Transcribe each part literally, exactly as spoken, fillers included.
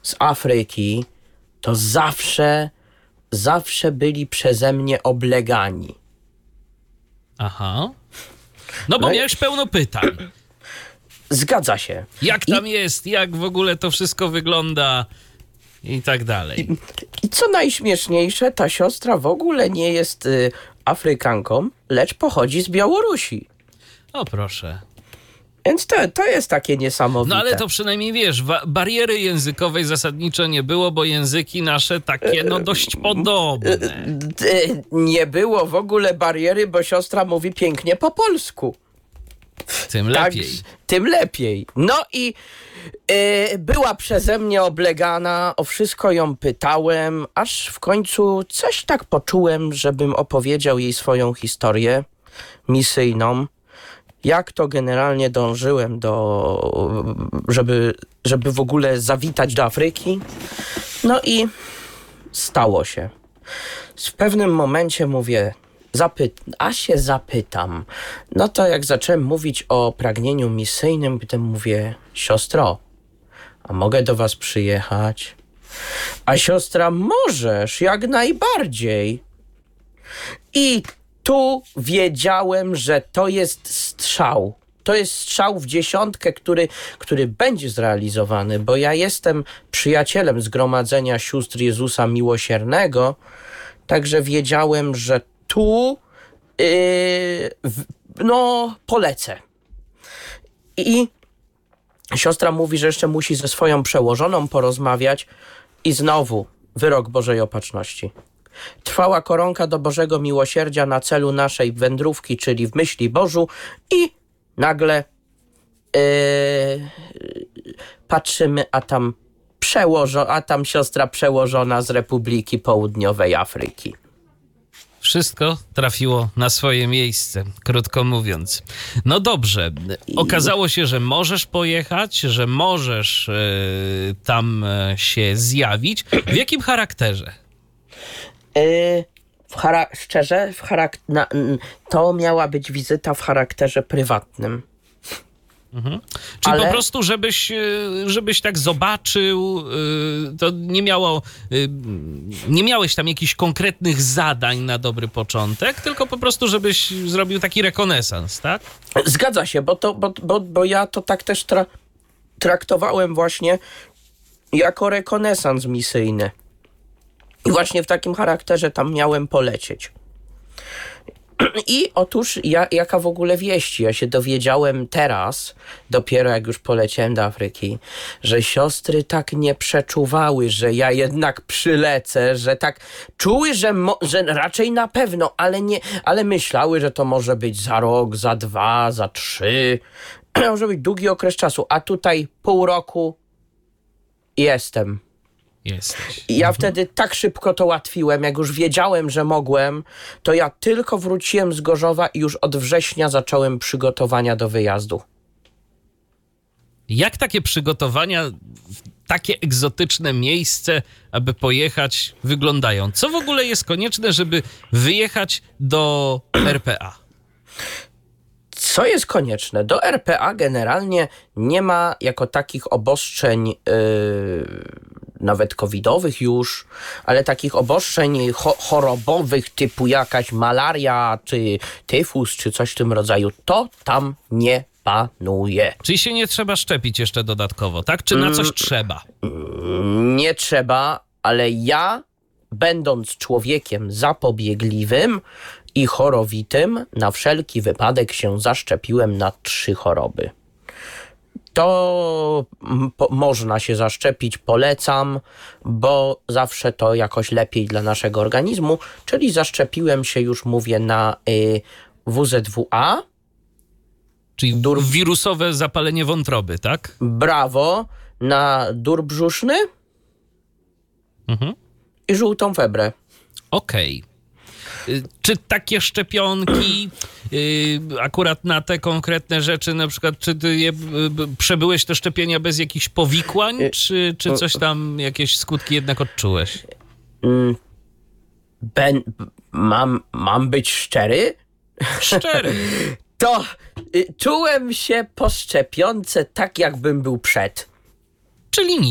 z Afryki, to zawsze, zawsze byli przeze mnie oblegani. Aha. No bo No i- miałeś pełno pytań. Zgadza się. Jak tam jest, jak w ogóle to wszystko wygląda i tak dalej. I co najśmieszniejsze, ta siostra w ogóle nie jest y, Afrykanką, lecz pochodzi z Białorusi. O proszę. Więc to, to jest takie niesamowite. No ale to przynajmniej wiesz, wa- bariery językowej zasadniczo nie było, bo języki nasze takie no dość podobne. D- Nie było w ogóle bariery, bo siostra mówi pięknie po polsku. Tym Tak, lepiej. tym lepiej. No i y, była przeze mnie oblegana, o wszystko ją pytałem, aż w końcu coś tak poczułem, żebym opowiedział jej swoją historię misyjną. Jak to generalnie dążyłem do, żeby, żeby w ogóle zawitać do Afryki. No i stało się. W pewnym momencie mówię, zapyt, a się zapytam. No to jak zacząłem mówić o pragnieniu misyjnym, potem mówię, siostro, a mogę do was przyjechać? A siostra, możesz, jak najbardziej. I tu wiedziałem, że to jest strzał. To jest strzał w dziesiątkę, który, który będzie zrealizowany, bo ja jestem przyjacielem Zgromadzenia Sióstr Jezusa Miłosiernego, także wiedziałem, że tu yy, w, no polecę. I siostra mówi, że jeszcze musi ze swoją przełożoną porozmawiać i znowu wyrok Bożej Opatrzności. Trwała koronka do Bożego Miłosierdzia na celu naszej wędrówki, czyli w myśli Bożu, i nagle yy, patrzymy, a tam przełożo, a tam siostra przełożona z Republiki Południowej Afryki. Wszystko trafiło na swoje miejsce, krótko mówiąc. No dobrze, okazało się, że możesz pojechać, że możesz yy, tam yy, się zjawić. W jakim charakterze? Yy, w chara- szczerze, w charak- na, n- to miała być wizyta w charakterze prywatnym. Mhm. Czyli Ale- po prostu, żebyś, yy, żebyś tak zobaczył, yy, to nie miało, yy, nie miałeś tam jakichś konkretnych zadań na dobry początek, tylko po prostu, żebyś zrobił taki rekonesans, tak? Zgadza się, bo, to, bo, bo, bo ja to tak też tra- traktowałem właśnie jako rekonesans misyjny. I właśnie w takim charakterze tam miałem polecieć. I otóż ja, jaka w ogóle wieść? Ja się dowiedziałem teraz, dopiero jak już poleciałem do Afryki, że siostry tak nie przeczuwały, że ja jednak przylecę, że tak czuły, że, mo- że raczej na pewno, ale nie, ale myślały, że to może być za rok, za dwa, za trzy. Może być długi okres czasu, a tutaj pół roku jestem. Jesteś. I ja wtedy tak szybko to ułatwiłem, jak już wiedziałem, że mogłem, to ja tylko wróciłem z Gorzowa i już od września zacząłem przygotowania do wyjazdu. Jak takie przygotowania w takie egzotyczne miejsce, aby pojechać, wyglądają? Co w ogóle jest konieczne, żeby wyjechać do R P A? Co jest konieczne? Do R P A generalnie nie ma jako takich obostrzeń, yy, nawet covidowych już, ale takich obostrzeń cho- chorobowych typu jakaś malaria, czy tyfus, czy coś w tym rodzaju. To tam nie panuje. Czyli się nie trzeba szczepić jeszcze dodatkowo, tak? Czy na coś trzeba? Nie trzeba, ale ja, będąc człowiekiem zapobiegliwym i chorowitym, na wszelki wypadek się zaszczepiłem na trzy choroby. To mm, po, można się zaszczepić, polecam, bo zawsze to jakoś lepiej dla naszego organizmu, czyli zaszczepiłem się, już mówię, na y, W Z W A, Czyli Dur- wirusowe zapalenie wątroby, tak? brawo, na dur brzuszny Mhm. i żółtą febrę. Okej. Y, Czy takie szczepionki y, akurat na te konkretne rzeczy, na przykład, czy ty je, y, b- przebyłeś te szczepienia bez jakichś powikłań, Y, czy, czy coś tam, jakieś skutki jednak odczułeś? Mm, ben, mam, mam być szczery? Szczery. To y, czułem się po szczepionce tak, jakbym był przed. Czyli nic.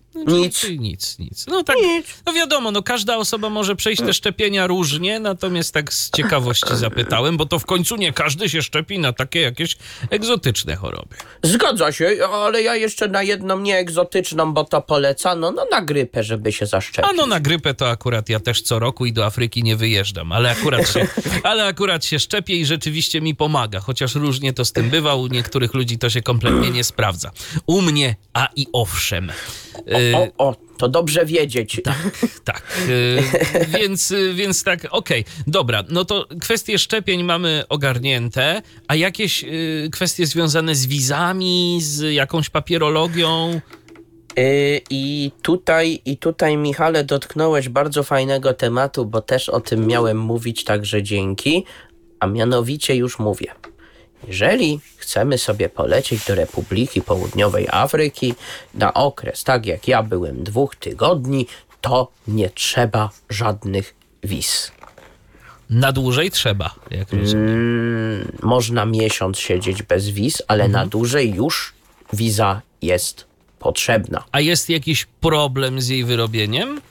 Nic. Czyli nic, nic. No tak, Nic. no wiadomo, no każda osoba może przejść te szczepienia różnie, natomiast tak z ciekawości zapytałem, bo to w końcu nie każdy się szczepi na takie jakieś egzotyczne choroby. Zgadza się, ale ja jeszcze na jedną nieegzotyczną, bo to polecano, no na grypę, żeby się zaszczepić. A no na grypę to akurat ja też co roku i do Afryki nie wyjeżdżam, ale akurat się, ale akurat się szczepię i rzeczywiście mi pomaga, chociaż różnie to z tym bywa, u niektórych ludzi to się kompletnie nie sprawdza. U mnie, a i owszem. O, o, to dobrze wiedzieć. Tak, tak. Y, więc, y, więc tak, okej, okay. Dobra, no to kwestie szczepień mamy ogarnięte, a jakieś y, kwestie związane z wizami, z jakąś papierologią? Yy, I tutaj, I tutaj, Michale, dotknąłeś bardzo fajnego tematu, bo też o tym miałem mówić, także dzięki. A mianowicie już mówię. Jeżeli chcemy sobie polecieć do Republiki Południowej Afryki na okres, tak jak ja byłem, dwóch tygodni, to nie trzeba żadnych wiz. Na dłużej trzeba, jak rozumiem. Mm, można miesiąc siedzieć bez wiz, ale mhm. na dłużej już wiza jest potrzebna. A jest jakiś problem z jej wyrobieniem?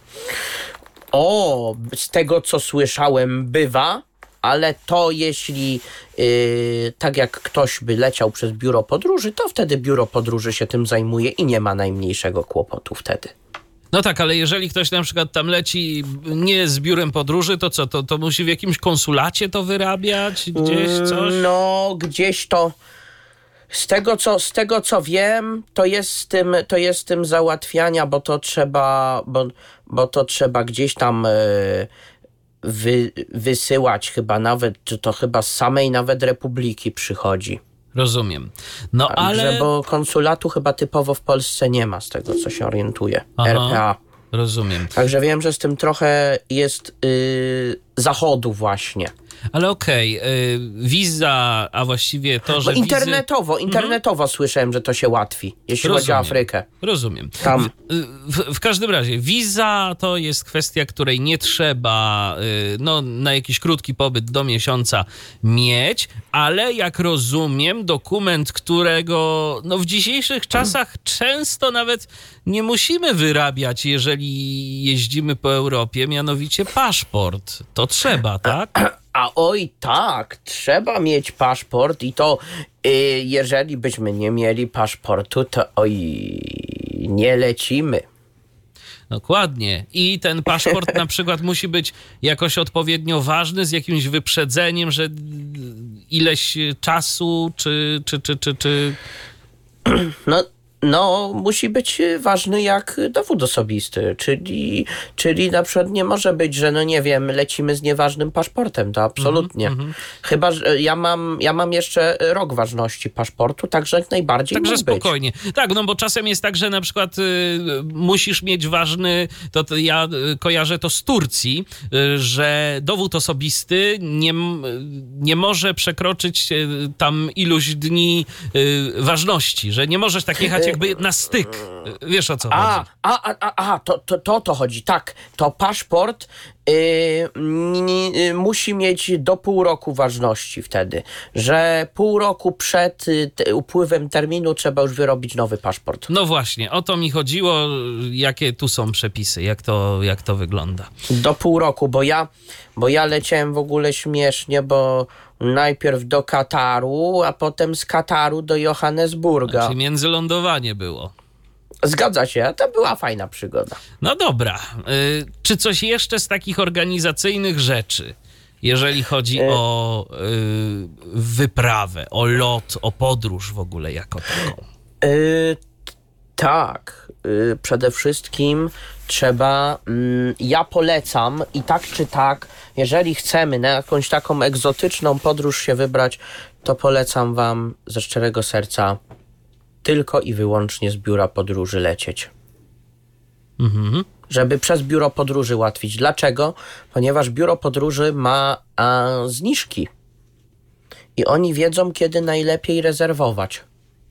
O, z tego co słyszałem bywa, ale to jeśli yy, tak jak ktoś by leciał przez biuro podróży, to wtedy biuro podróży się tym zajmuje i nie ma najmniejszego kłopotu wtedy. No tak, ale jeżeli ktoś na przykład tam leci nie z biurem podróży, to co, to, to musi w jakimś konsulacie to wyrabiać? Gdzieś coś? No, gdzieś to... Z tego, co, z tego co wiem, to jest z tym, to jest z tym załatwiania, bo to trzeba, bo, bo to trzeba gdzieś tam yy, wy, wysyłać chyba nawet, czy to chyba z samej nawet Republiki przychodzi. Rozumiem. No Także, ale... bo konsulatu chyba typowo w Polsce nie ma, z tego co się orientuję. Aha, R P A. Rozumiem. Także wiem, że z tym trochę jest yy, zachodu właśnie. Ale okej, okay, wiza, a właściwie to, że Bo internetowo, wizy... internetowo mhm. słyszałem, że to się łatwi, jeśli Rozumiem. chodzi o Afrykę. Rozumiem. Tam. W, w, w każdym razie, wiza to jest kwestia, której nie trzeba no, na jakiś krótki pobyt do miesiąca mieć, ale jak rozumiem, dokument, którego no, w dzisiejszych czasach często nawet nie musimy wyrabiać, jeżeli jeździmy po Europie, mianowicie paszport. To trzeba, tak? A oj tak, trzeba mieć paszport i to y, jeżeli byśmy nie mieli paszportu, to oj, nie lecimy. Dokładnie. I ten paszport na przykład musi być jakoś odpowiednio ważny, z jakimś wyprzedzeniem, że ileś czasu, czy... czy, czy, czy, czy... No, no, musi być ważny jak dowód osobisty, czyli, czyli na przykład nie może być, że no nie wiem, lecimy z nieważnym paszportem, to absolutnie. Mm-hmm. Chyba, że ja mam, ja mam jeszcze rok ważności paszportu, także jak najbardziej Także mógł spokojnie. Być. Tak, no bo czasem jest tak, że na przykład y, musisz mieć ważny, to, to ja y, kojarzę to z Turcji, y, że dowód osobisty nie, nie może przekroczyć y, tam iluś dni y, ważności, że nie możesz tak jechać jakby na styk. Wiesz o co a, chodzi. A, a, a, a to, to, to to chodzi. Tak, to paszport yy, yy, musi mieć do pół roku ważności wtedy, że pół roku przed yy, upływem terminu trzeba już wyrobić nowy paszport. No właśnie, o to mi chodziło, jakie tu są przepisy, jak to, jak to wygląda. Do pół roku, bo ja, bo ja leciałem w ogóle śmiesznie, bo najpierw do Kataru, a potem z Kataru do Johannesburga. Znaczy międzylądowanie było. Zgadza się, to była fajna przygoda. No dobra. Y, czy coś jeszcze z takich organizacyjnych rzeczy, jeżeli chodzi y- o y, wyprawę, o lot, o podróż w ogóle jako taką? Y- tak. Y- przede wszystkim trzeba... Mm, ja polecam i tak czy tak, jeżeli chcemy na jakąś taką egzotyczną podróż się wybrać, to polecam wam ze szczerego serca tylko i wyłącznie z biura podróży lecieć. Mhm. Żeby przez biuro podróży ułatwić. Dlaczego? Ponieważ biuro podróży ma a, zniżki. I oni wiedzą, kiedy najlepiej rezerwować.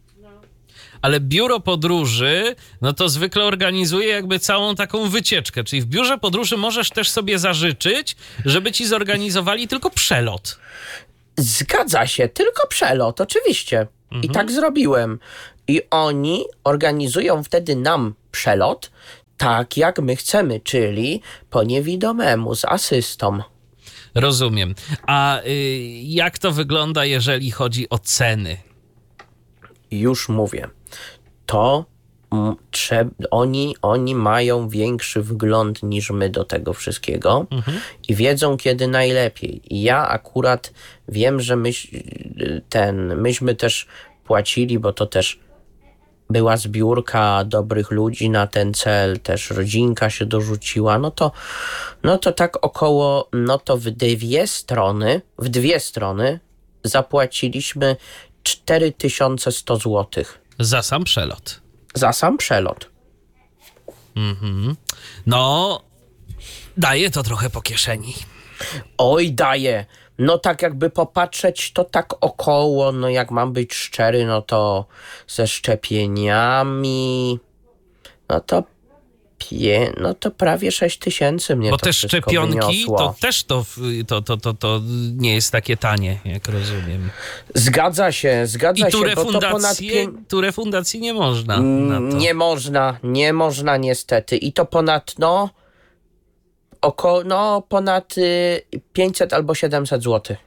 Ale biuro podróży, no to zwykle organizuje jakby całą taką wycieczkę. Czyli w biurze podróży możesz też sobie zażyczyć, żeby ci zorganizowali tylko przelot. Zgadza się, tylko przelot, oczywiście. Mhm. I tak zrobiłem. i oni organizują wtedy nam przelot tak, jak my chcemy, czyli po niewidomemu, z asystą. Rozumiem. A y, jak to wygląda, jeżeli chodzi o ceny? Już mówię. To mm, trzeb, oni, oni mają większy wgląd niż my do tego wszystkiego mhm. i wiedzą, kiedy najlepiej. I ja akurat wiem, że myś, ten, myśmy też płacili, bo to też była zbiórka dobrych ludzi na ten cel, też rodzinka się dorzuciła, no to, no to tak około, no to w dwie strony, w dwie strony zapłaciliśmy cztery tysiące sto złotych. Za sam przelot. Za sam przelot. Mhm. No, daje to trochę po kieszeni. Oj, daje. No tak jakby popatrzeć, to tak około, no jak mam być szczery, no to ze szczepieniami, no to pie, no to prawie sześć tysięcy mnie Bo to te wszystko szczepionki, wyniosło. to też to, to, to, to, to nie jest takie tanie, jak rozumiem. Zgadza się, zgadza I tu się, bo to ponad refundacji, pię... tu refundacji nie można na to. Nie można, nie można niestety. I to ponad, no, około, no ponad y, pięćset albo siedemset złotych.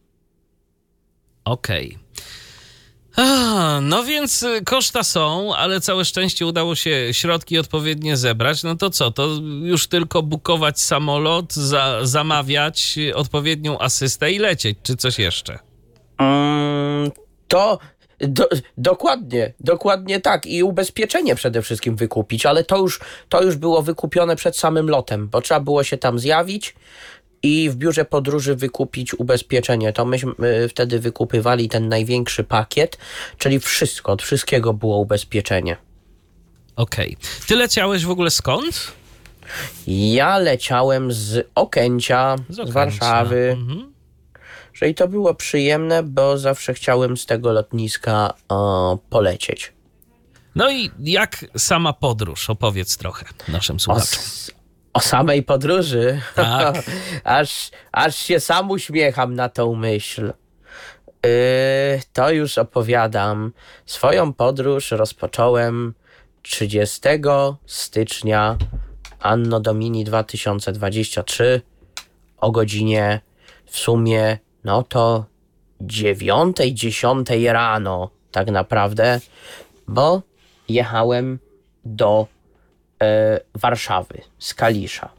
Okej. Okay. No więc koszta są, ale całe szczęście udało się środki odpowiednie zebrać. No to co, to już tylko bukować samolot, za, zamawiać odpowiednią asystę i lecieć, czy coś jeszcze? Mm, to do, dokładnie, dokładnie tak. I ubezpieczenie przede wszystkim wykupić, ale to już, to już było wykupione przed samym lotem, bo trzeba było się tam zjawić i w biurze podróży wykupić ubezpieczenie. To myśmy wtedy wykupywali ten największy pakiet, czyli wszystko, od wszystkiego było ubezpieczenie. Okej. Okay. Ty leciałeś w ogóle skąd? Ja leciałem z Okęcia, z, z, z Warszawy. Mhm. Że i to było przyjemne, bo zawsze chciałem z tego lotniska o, polecieć. No i jak sama podróż? Opowiedz trochę naszym słuchaczom. O, o samej podróży? Tak. aż, aż się sam uśmiecham na tą myśl. Yy, to już opowiadam. Swoją podróż rozpocząłem trzydziestego stycznia Anno Domini dwa tysiące dwudziestego trzeciego o godzinie w sumie no to dziewiątej, dziesiątej rano tak naprawdę, bo jechałem do e, Warszawy z Kalisza.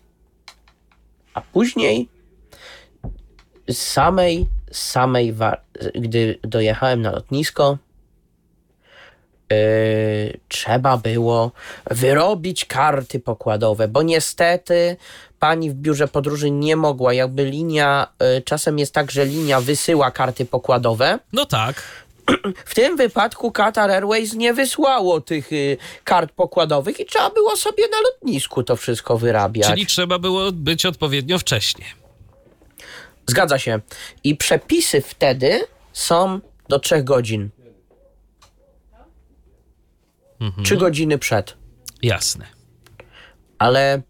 A później z samej, samej Wa- gdy dojechałem na lotnisko, Yy, trzeba było wyrobić karty pokładowe, bo niestety pani w biurze podróży nie mogła, jakby linia, yy, czasem jest tak, że linia wysyła karty pokładowe. No tak. W tym wypadku Qatar Airways nie wysłało tych yy, kart pokładowych i trzeba było sobie na lotnisku to wszystko wyrabiać. Czyli trzeba było być odpowiednio wcześnie. Zgadza się. I przepisy wtedy są do trzech godzin. Mhm. Trzy godziny przed. Jasne. Ale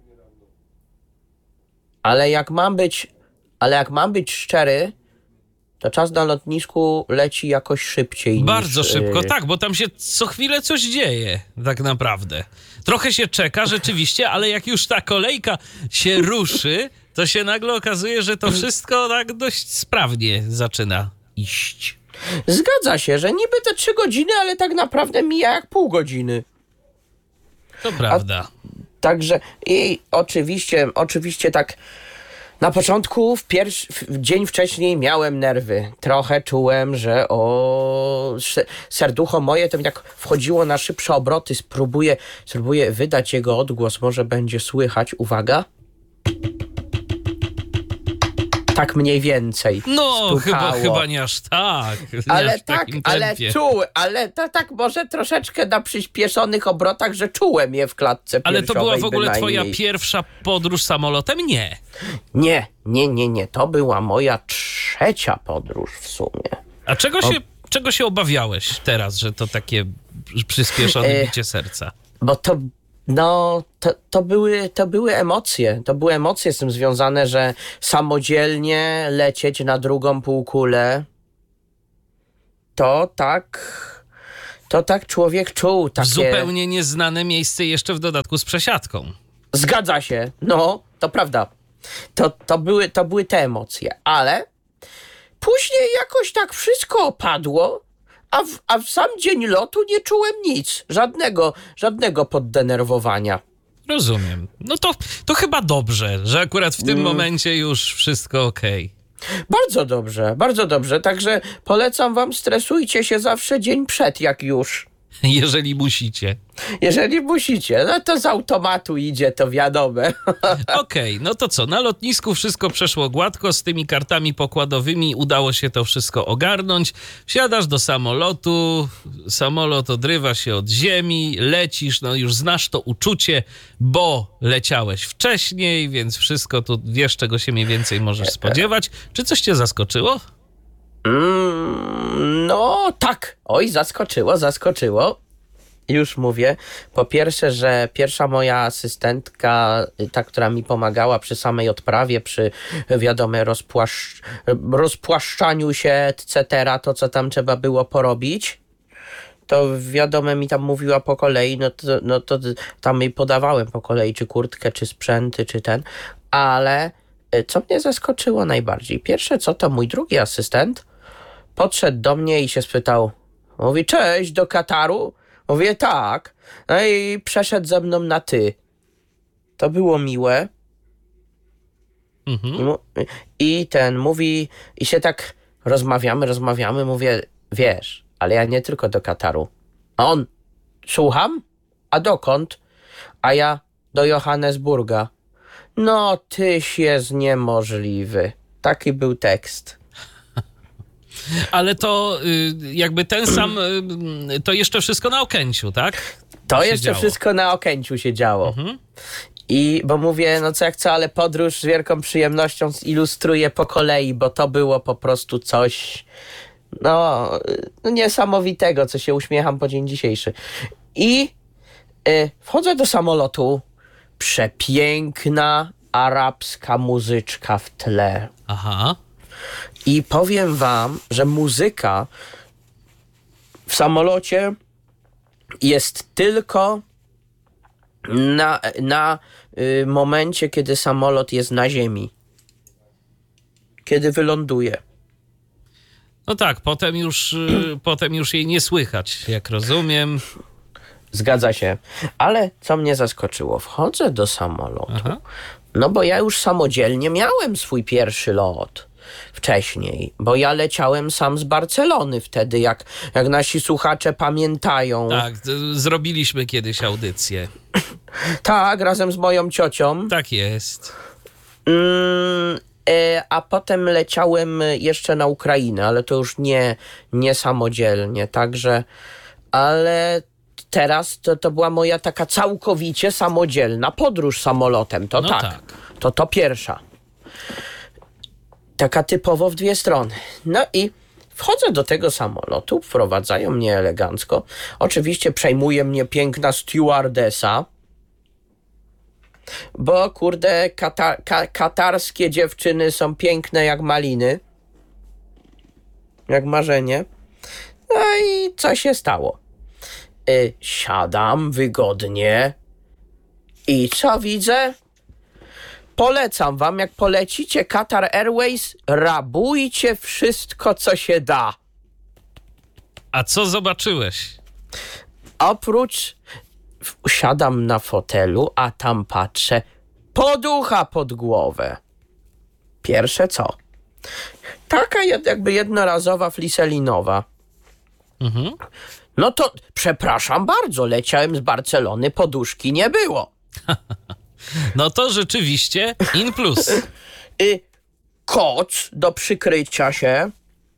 ale jak mam być ale jak mam być szczery, to czas na lotnisku leci jakoś szybciej. Bardzo niż, szybko, yy... tak, bo tam się co chwilę coś dzieje, tak naprawdę. Trochę się czeka rzeczywiście, ale jak już ta kolejka się ruszy, to się nagle okazuje, że to wszystko tak dość sprawnie zaczyna iść. Zgadza się, że niby te trzy godziny, ale tak naprawdę mija jak pół godziny. To prawda. A, także i oczywiście, oczywiście tak na początku, w pierwszy w dzień wcześniej miałem nerwy. Trochę czułem, że o serducho moje to mi tak wchodziło na szybsze obroty. Spróbuję, spróbuję wydać jego odgłos, może będzie słychać. Uwaga. Tak mniej więcej. No, chyba, chyba nie aż tak. Nie ale aż tak, ale czułem, ale to tak może troszeczkę na przyspieszonych obrotach, że czułem je w klatce piersiowej. Ale to była w ogóle bynajmniej. twoja pierwsza podróż samolotem? Nie. Nie, nie, nie, nie. To była moja trzecia podróż w sumie. A czego o... się, czego się obawiałeś teraz, że to takie przyspieszone e... bicie serca? Bo to No, to, to, były, to były emocje. To były emocje z tym związane, że samodzielnie lecieć na drugą półkulę, to tak, To tak człowiek czuł takie... Zupełnie nieznane miejsce jeszcze w dodatku z przesiadką. Zgadza się, no, to prawda. To, to, były, to były te emocje, ale później jakoś tak wszystko opadło, a w, a w sam dzień lotu nie czułem nic, żadnego, żadnego poddenerwowania. Rozumiem. No to, to chyba dobrze, że akurat w tym Mm. momencie już wszystko okej. Bardzo dobrze, bardzo dobrze, także polecam wam, stresujcie się zawsze dzień przed, jak już. Jeżeli musicie. Jeżeli musicie, no to z automatu idzie, to wiadomo. Okej, no to co? Na lotnisku wszystko przeszło gładko, z tymi kartami pokładowymi udało się to wszystko ogarnąć. Wsiadasz do samolotu, samolot odrywa się od ziemi, lecisz, no już znasz to uczucie, bo leciałeś wcześniej, więc wszystko tu wiesz, czego się mniej więcej możesz spodziewać. Czy coś cię zaskoczyło? Mm, no tak, oj, zaskoczyło, zaskoczyło. Już mówię. Po pierwsze, że pierwsza moja asystentka, ta, która mi pomagała przy samej odprawie, przy wiadome rozpłaszcz... rozpłaszczaniu się, et cetera, to co tam trzeba było porobić, to wiadome mi tam mówiła po kolei, no to, no to tam jej podawałem po kolei, czy kurtkę, czy sprzęty, czy ten, ale co mnie zaskoczyło najbardziej? Pierwsze co, to mój drugi asystent podszedł do mnie i się spytał, mówi, cześć, do Kataru? Mówię, tak. No i przeszedł ze mną na ty. To było miłe. Mhm. I, mu, I ten mówi, i się tak rozmawiamy, rozmawiamy, mówię, wiesz, ale ja nie tylko do Kataru. A on, słucham? A dokąd? A ja do Johannesburga. No, tyś jest niemożliwy. Taki był tekst. Ale to y, jakby ten sam, y, to jeszcze wszystko na Okęciu, tak? To się jeszcze działo. wszystko na Okęciu się działo. Mhm. I bo mówię, no co jak co, ale podróż z wielką przyjemnością ilustruję po kolei, bo to było po prostu coś no, no niesamowitego, co się uśmiecham po dzień dzisiejszy. I y, wchodzę do samolotu, przepiękna arabska muzyczka w tle. Aha. I powiem wam, że muzyka w samolocie jest tylko na, na y, momencie, kiedy samolot jest na ziemi. Kiedy wyląduje. No tak, potem już, y, potem już jej nie słychać, jak rozumiem. Zgadza się. Ale co mnie zaskoczyło? Wchodzę do samolotu. Aha. No bo ja już samodzielnie miałem swój pierwszy lot wcześniej, bo ja leciałem sam z Barcelony wtedy, jak, jak nasi słuchacze pamiętają. Tak, z- zrobiliśmy kiedyś audycję. Tak, razem z moją ciocią. Tak jest. Mm, e, a potem leciałem jeszcze na Ukrainę, ale to już nie, nie samodzielnie, także, ale teraz to, to była moja taka całkowicie samodzielna podróż samolotem, to No tak. tak. To to pierwsza. Taka typowo w dwie strony. No i wchodzę do tego samolotu, wprowadzają mnie elegancko. Oczywiście przejmuje mnie piękna stewardesa, bo kurde, kata, ka, katarskie dziewczyny są piękne jak maliny. Jak marzenie. No i co się stało? Y, siadam wygodnie i co widzę? Polecam wam, jak polecicie Qatar Airways, rabujcie wszystko, co się da. A co zobaczyłeś? Oprócz, siadam na fotelu, a tam patrzę, poducha pod głowę. Pierwsze co? Taka jed- jakby jednorazowa fliselinowa. Mhm. No to, przepraszam bardzo, leciałem z Barcelony, poduszki nie było. No to rzeczywiście in plus. Y, koc do przykrycia się.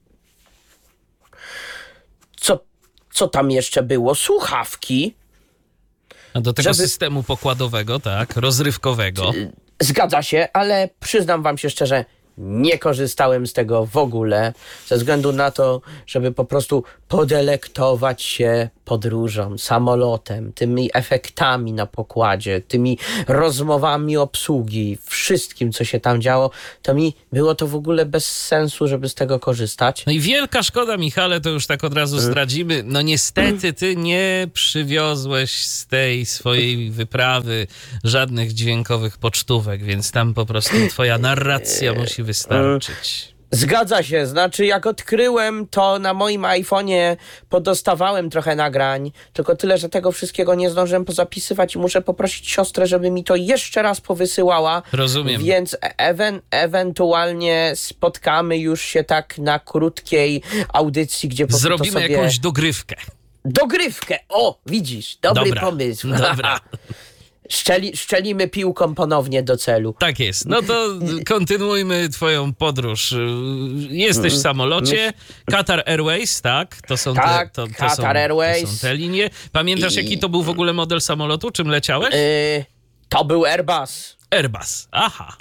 Co, co tam jeszcze było? Słuchawki. A do tego Żeby- systemu pokładowego, tak, rozrywkowego. Zgadza się, ale przyznam wam się szczerze, nie korzystałem z tego w ogóle, ze względu na to, żeby po prostu podelektować się podróżą, samolotem, tymi efektami na pokładzie, tymi rozmowami obsługi, wszystkim, co się tam działo, to mi było to w ogóle bez sensu, żeby z tego korzystać. No i wielka szkoda, Michale, to już tak od razu zdradzimy. No niestety ty nie przywiozłeś z tej swojej wyprawy żadnych dźwiękowych pocztówek, więc tam po prostu twoja narracja musi wystarczyć. Zgadza się, znaczy jak odkryłem, to na moim iPhone'ie podostawałem trochę nagrań, tylko tyle, że tego wszystkiego nie zdążyłem pozapisywać i muszę poprosić siostrę, żeby mi to jeszcze raz powysyłała. Rozumiem. Więc ewen- ewentualnie spotkamy już się tak na krótkiej audycji, gdzie po prostu Zrobimy sobie... jakąś dogrywkę. Dogrywkę! O, widzisz, dobry Dobra, pomysł. dobra. Szczeli, szczelimy piłką ponownie do celu. Tak jest. No to kontynuujmy twoją podróż. Jesteś w samolocie. Qatar Airways, tak? To są Tak, te, to, to Qatar są, Airways. To są te linie. Pamiętasz, I- jaki to był w ogóle model samolotu? Czym leciałeś? Yy, to był Airbus. Airbus. Aha.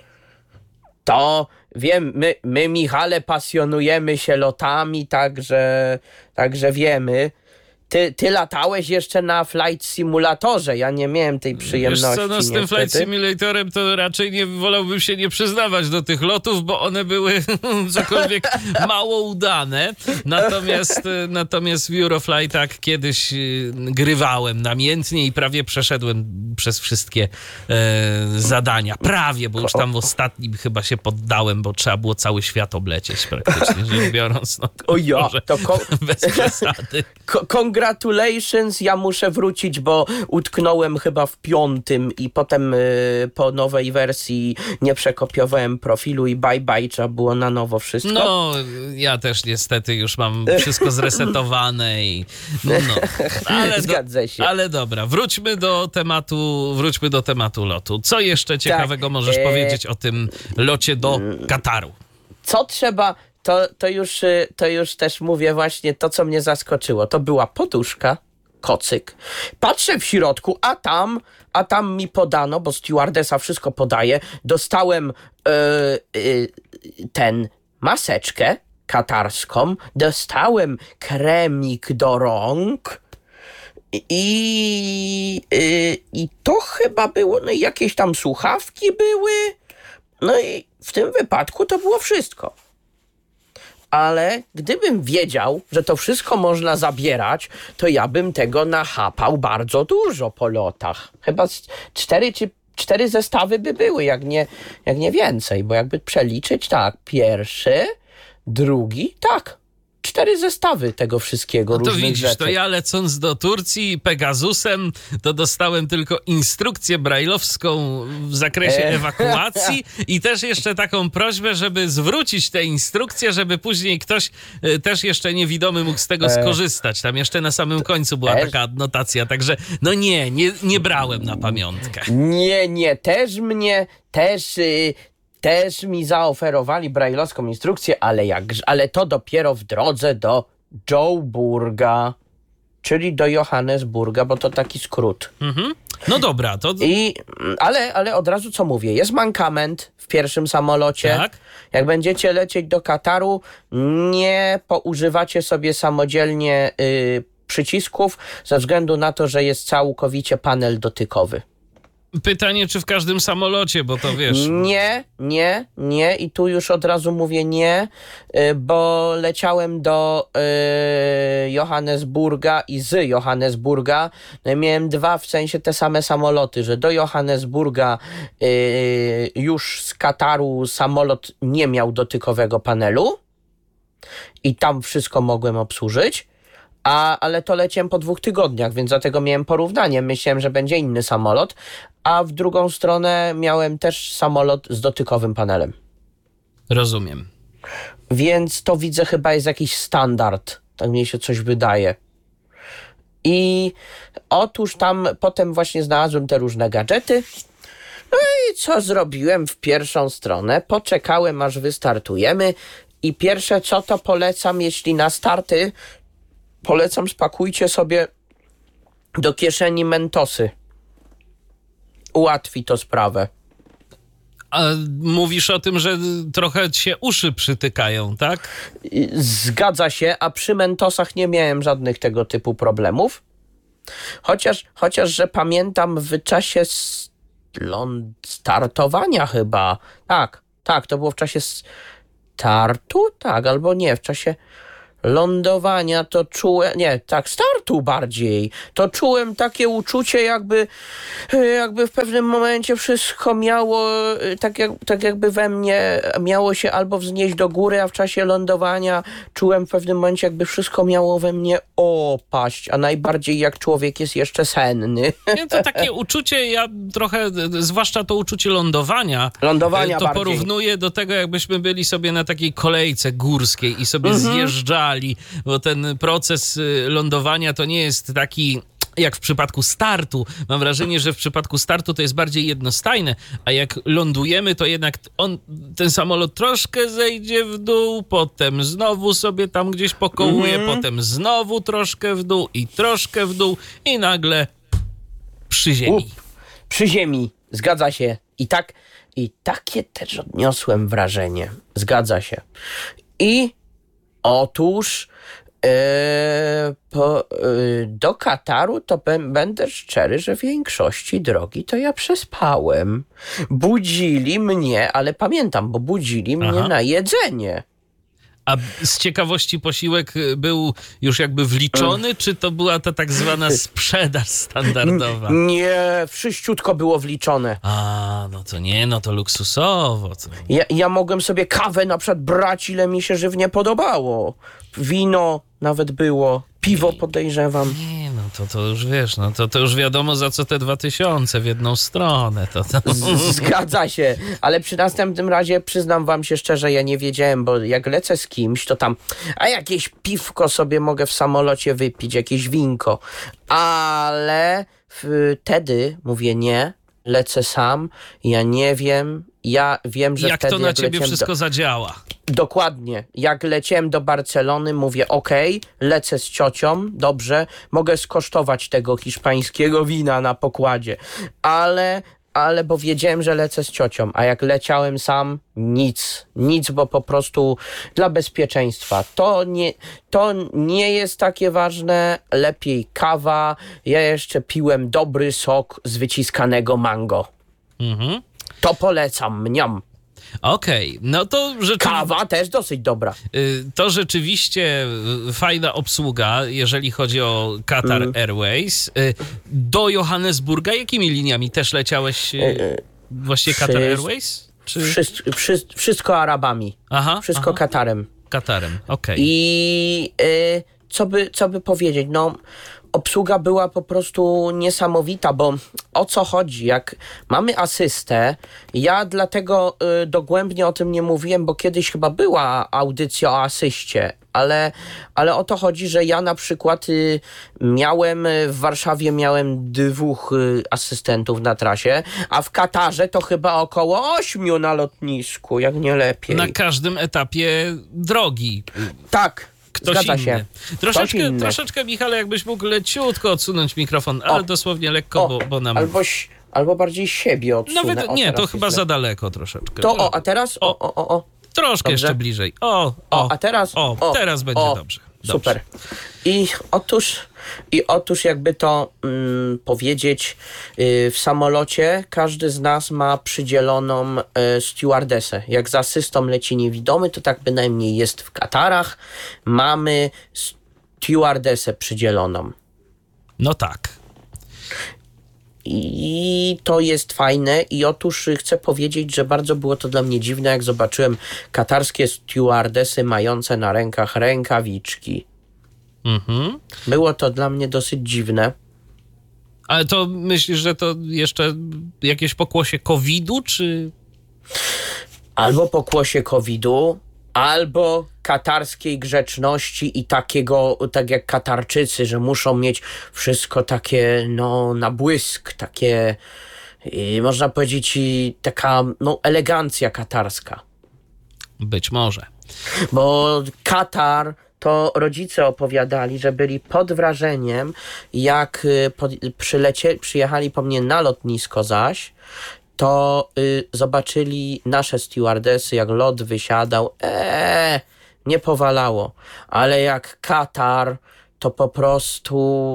To wiem, my, my Michale pasjonujemy się lotami, także, także wiemy. Ty, ty latałeś jeszcze na Flight Simulatorze, ja nie miałem tej Wiesz przyjemności. co, no z tym niestety. Flight Simulatorem to raczej nie wolałbym się nie przyznawać do tych lotów, bo one były cokolwiek mało udane. Natomiast, natomiast w Euroflightach kiedyś y, grywałem namiętnie i prawie przeszedłem przez wszystkie e, zadania. Prawie, bo już tam w ostatnim chyba się poddałem, bo trzeba było cały świat oblecieć praktycznie, rzecz biorąc. No, O ja, może to ko- bez przesady. ko- congratulations, ja muszę wrócić, bo utknąłem chyba w piątym i potem y, po nowej wersji nie przekopiowałem profilu i bye bye, trzeba było na nowo wszystko. No, ja też niestety już mam wszystko zresetowane i no, ale, do, Zgadza się. ale dobra, wróćmy do tematu, wróćmy do tematu lotu. Co jeszcze ciekawego Tak, możesz e- powiedzieć o tym locie do Kataru? Co trzeba, to, to, już, y, to już też mówię właśnie to, co mnie zaskoczyło. To była poduszka, kocyk. Patrzę w środku, a tam, a tam mi podano, bo stewardesa wszystko podaje, dostałem y, y, ten maseczkę katarską, dostałem kremik do rąk i, y, i to chyba było, no i jakieś tam słuchawki były, no i w tym wypadku to było wszystko. Ale gdybym wiedział, że to wszystko można zabierać, to ja bym tego nachapał bardzo dużo po lotach. Chyba z cztery czy cztery zestawy by były, jak nie, jak nie więcej, bo jakby przeliczyć, tak, pierwszy, drugi, tak, cztery zestawy tego wszystkiego, No to różnych widzisz, rzeczy. to ja lecąc do Turcji Pegasusem, to dostałem tylko instrukcję brajlowską w zakresie E. ewakuacji i też jeszcze taką prośbę, żeby zwrócić tę instrukcję, żeby później ktoś e, też jeszcze niewidomy mógł z tego E. skorzystać. Tam jeszcze na samym końcu była Też? taka adnotacja, także no nie, nie, nie brałem na pamiątkę. Nie, nie, też mnie, też, y, też mi zaoferowali brajlowską instrukcję, ale, jak, ale to dopiero w drodze do Joburga, czyli do Johannesburga, bo to taki skrót. Mhm. No dobra, to I, ale, ale od razu co mówię, jest mankament w pierwszym samolocie. tak. Jak będziecie lecieć do Kataru, nie poużywacie sobie samodzielnie y, przycisków, ze względu na to, że jest całkowicie panel dotykowy. Pytanie, czy w każdym samolocie, bo to wiesz... Nie, nie, nie i tu już od razu mówię nie, y, bo leciałem do y, Johannesburga i z Johannesburga, no i miałem dwa w sensie te same samoloty, że do Johannesburga y, już z Kataru samolot nie miał dotykowego panelu i tam wszystko mogłem obsłużyć. A, ale to leciałem po dwóch tygodniach, więc dlatego miałem porównanie. Myślałem, że będzie inny samolot, a w drugą stronę miałem też samolot z dotykowym panelem. Rozumiem. Więc to widzę chyba jest jakiś standard. Tak mi się coś wydaje. I otóż tam potem właśnie znalazłem te różne gadżety. No i co zrobiłem w pierwszą stronę? Poczekałem, aż wystartujemy i pierwsze co to polecam, jeśli na starty, polecam spakujcie sobie do kieszeni mentosy. Ułatwi to sprawę. A mówisz o tym, że trochę się uszy przytykają, tak? Zgadza się, a przy mentosach nie miałem żadnych tego typu problemów. Chociaż, chociaż, że pamiętam w czasie s- ląd startowania chyba. Tak, tak, to było w czasie startu? Tak, albo nie, w czasie lądowania to czułem, nie, tak, startu bardziej. To czułem takie uczucie, jakby, jakby w pewnym momencie wszystko miało, tak, jak, tak jakby we mnie miało się albo wznieść do góry, a w czasie lądowania czułem w pewnym momencie, jakby wszystko miało we mnie opaść, a najbardziej jak człowiek jest jeszcze senny. Nie, to takie uczucie, ja trochę, zwłaszcza to uczucie lądowania, Lądowania to bardziej. porównuję do tego, jakbyśmy byli sobie na takiej kolejce górskiej i sobie Mhm. zjeżdżali, bo ten proces y, lądowania to nie jest taki jak w przypadku startu. Mam wrażenie, że w przypadku startu to jest bardziej jednostajne, a jak lądujemy, to jednak on, ten samolot troszkę zejdzie w dół, potem znowu sobie tam gdzieś pokołuje, Mhm. potem znowu troszkę w dół i troszkę w dół i nagle przy ziemi. Up, przy ziemi, zgadza się. I tak, i takie też odniosłem wrażenie. Zgadza się. I otóż e, po, e, do Kataru to bę- będę szczery, że w większości drogi to ja przespałem. Budzili mnie, ale pamiętam, bo budzili mnie Aha. na jedzenie. A z ciekawości posiłek był już jakby wliczony, czy to była ta tak zwana sprzedaż standardowa? Nie, wszyściutko było wliczone. A, no to nie, no to luksusowo. To... Ja, ja mogłem sobie kawę na przykład brać, ile mi się żywnie podobało. Wino nawet było, piwo podejrzewam. Nie, no to, to już wiesz, no to, to już wiadomo za co te dwa tysiące w jedną stronę. To, to... Z- Zgadza się, ale przy następnym razie przyznam wam się szczerze, ja nie wiedziałem, bo jak lecę z kimś, to tam, a jakieś piwko sobie mogę w samolocie wypić, jakieś winko, ale wtedy mówię nie, lecę sam, ja nie wiem, ja wiem, że Jak wtedy to na jak ciebie leciałem wszystko do... zadziała? Dokładnie. Jak leciałem do Barcelony, mówię okej, lecę z ciocią, dobrze, mogę skosztować tego hiszpańskiego wina na pokładzie, ale, ale bo wiedziałem, że lecę z ciocią, a jak leciałem sam, nic, nic, bo po prostu dla bezpieczeństwa. To nie, to nie jest takie ważne, lepiej kawa, ja jeszcze piłem dobry sok z wyciskanego mango. Mhm. To polecam, mniam. Okej, no to rzeczywiście... Kawa też dosyć dobra. Y, To rzeczywiście y, fajna obsługa, jeżeli chodzi o Qatar Mm. Airways. Y, Do Johannesburga jakimi liniami też leciałeś? y, Właśnie Qatar Wszy- Airways? Czy... Wszystko, wszystko Arabami. Aha, Wszystko aha. Katarem. Katarem, okej. I y, co, by, co by powiedzieć? No, obsługa była po prostu niesamowita, bo o co chodzi? Jak mamy asystę, ja dlatego y, dogłębnie o tym nie mówiłem, bo kiedyś chyba była audycja o asyście, ale, ale o to chodzi, że ja na przykład y, miałem y, w Warszawie miałem dwóch y, asystentów na trasie, a w Katarze to chyba około ośmiu na lotnisku, jak nie lepiej. Na każdym etapie drogi. Tak. Ktoś Zgadza inny. się. Troszeczkę, inny. troszeczkę, Michale, jakbyś mógł leciutko odsunąć mikrofon, ale O, dosłownie lekko, O, bo, bo nam... albo, ś- albo bardziej siebie odsunę. Nawet O, nie, teraz to jest chyba lepiej. za daleko troszeczkę. To o, a teraz? O, o, o, o. Troszkę Dobrze. jeszcze bliżej. O, o, O, a teraz? O, O, teraz będzie o. dobrze. dobrze. Super. I otóż, i otóż jakby to mm, powiedzieć, yy, w samolocie każdy z nas ma przydzieloną y, stewardessę. Jak z asystą leci niewidomy, to tak bynajmniej jest w Katarach. Mamy stewardessę przydzieloną. No tak. I to jest fajne i otóż chcę powiedzieć, że bardzo było to dla mnie dziwne, jak zobaczyłem katarskie stewardesy mające na rękach rękawiczki. Mhm. Było to dla mnie dosyć dziwne. Ale to myślisz, że to jeszcze jakieś pokłosie kowida, czy... Albo pokłosie kowida, albo katarskiej grzeczności i takiego, tak jak Katarczycy, że muszą mieć wszystko takie, no, na błysk, takie, i można powiedzieć, i taka, no, elegancja katarska. Być może. Bo Katar, to rodzice opowiadali, że byli pod wrażeniem, jak y, pod, przylecie, przyjechali po mnie na lotnisko zaś, to y, zobaczyli nasze stewardesy, jak lot wysiadał, eee, nie powalało. Ale jak Katar, to po prostu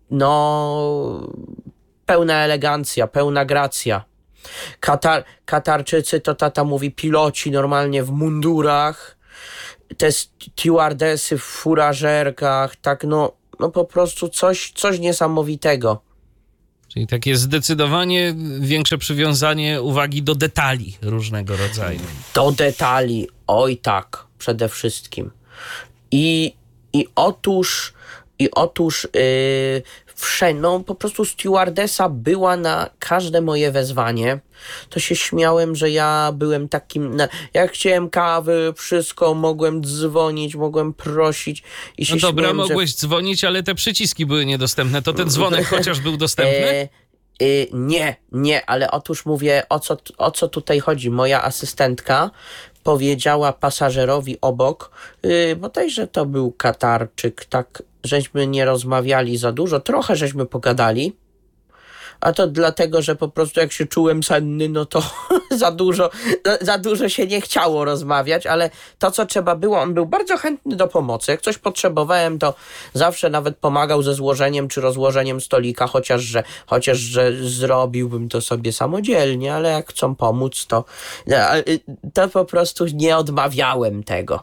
no pełna elegancja, pełna gracja. Katar, Katarczycy to tata mówi piloci normalnie w mundurach, te stewardesy w furażerkach, tak no, no po prostu coś, coś niesamowitego. Czyli takie zdecydowanie większe przywiązanie uwagi do detali różnego rodzaju. Do detali, oj tak, przede wszystkim. I, i otóż, i otóż yy, wszędzie, no po prostu stewardesa była na każde moje wezwanie. To się śmiałem, że ja byłem takim, na, jak chciałem kawy, wszystko, mogłem dzwonić, mogłem prosić i się No dobra, śmiałem, mogłeś że... dzwonić, ale te przyciski były niedostępne. To ten dzwonek chociaż był dostępny? E, e, nie, nie, ale otóż mówię, o co, o co tutaj chodzi. Moja asystentka powiedziała pasażerowi obok, yy, bodajże to był Katarczyk, tak, żeśmy nie rozmawiali za dużo, trochę żeśmy pogadali, a to dlatego, że po prostu jak się czułem senny, no to za dużo, za dużo się nie chciało rozmawiać, ale to, co trzeba było, on był bardzo chętny do pomocy. Jak coś potrzebowałem, to zawsze nawet pomagał ze złożeniem czy rozłożeniem stolika, chociaż że, chociaż, że zrobiłbym to sobie samodzielnie, ale jak chcą pomóc, to, to po prostu nie odmawiałem tego.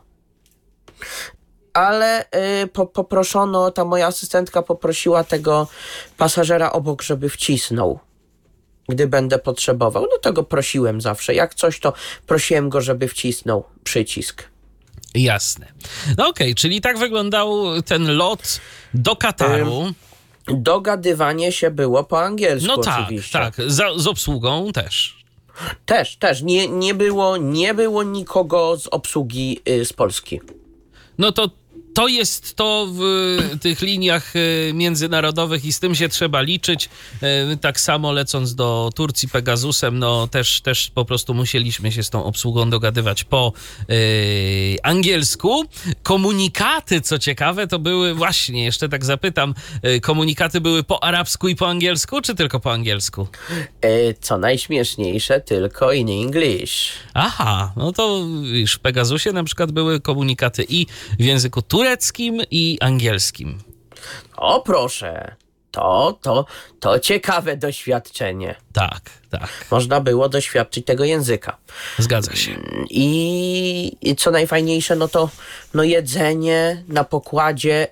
Ale y, po, poproszono, ta moja asystentka poprosiła tego pasażera obok, żeby wcisnął, gdy będę potrzebował. No to go prosiłem zawsze. Jak coś, to prosiłem go, żeby wcisnął przycisk. Jasne. No okej, okay, czyli tak wyglądał ten lot do Kataru. Y, dogadywanie się było po angielsku, no tak, oczywiście. tak, Za, z obsługą też. Też, też. Nie, nie, było, nie było nikogo z obsługi y, z Polski. No to to jest to w tych liniach międzynarodowych i z tym się trzeba liczyć. Tak samo lecąc do Turcji Pegasusem, no też, też po prostu musieliśmy się z tą obsługą dogadywać po yy, angielsku. Komunikaty, co ciekawe, to były właśnie, jeszcze tak zapytam, komunikaty były po arabsku i po angielsku, czy tylko po angielsku? Co najśmieszniejsze, tylko in English. Aha, no to już w Pegasusie na przykład były komunikaty i w języku tureckim, tureckim i angielskim. O proszę, to, to, to ciekawe doświadczenie. Tak, tak. Można było doświadczyć tego języka. Zgadza się. I, i co najfajniejsze, no to no jedzenie na pokładzie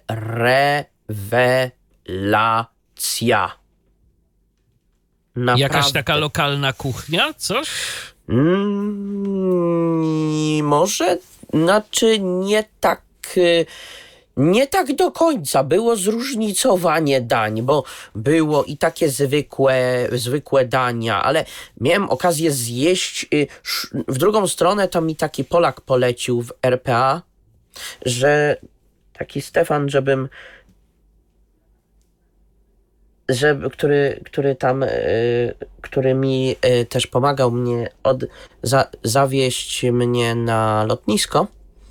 rewelacja. Naprawdę. Jakaś taka lokalna kuchnia, coś? Mm, może, znaczy nie tak Nie tak do końca. Było zróżnicowanie dań, bo było i takie zwykłe, zwykłe dania, ale miałem okazję zjeść. W drugą stronę to mi taki Polak polecił w R P A, że taki Stefan, żebym żeby, który, który tam, który mi też pomagał mnie od, za, zawieźć mnie na lotnisko.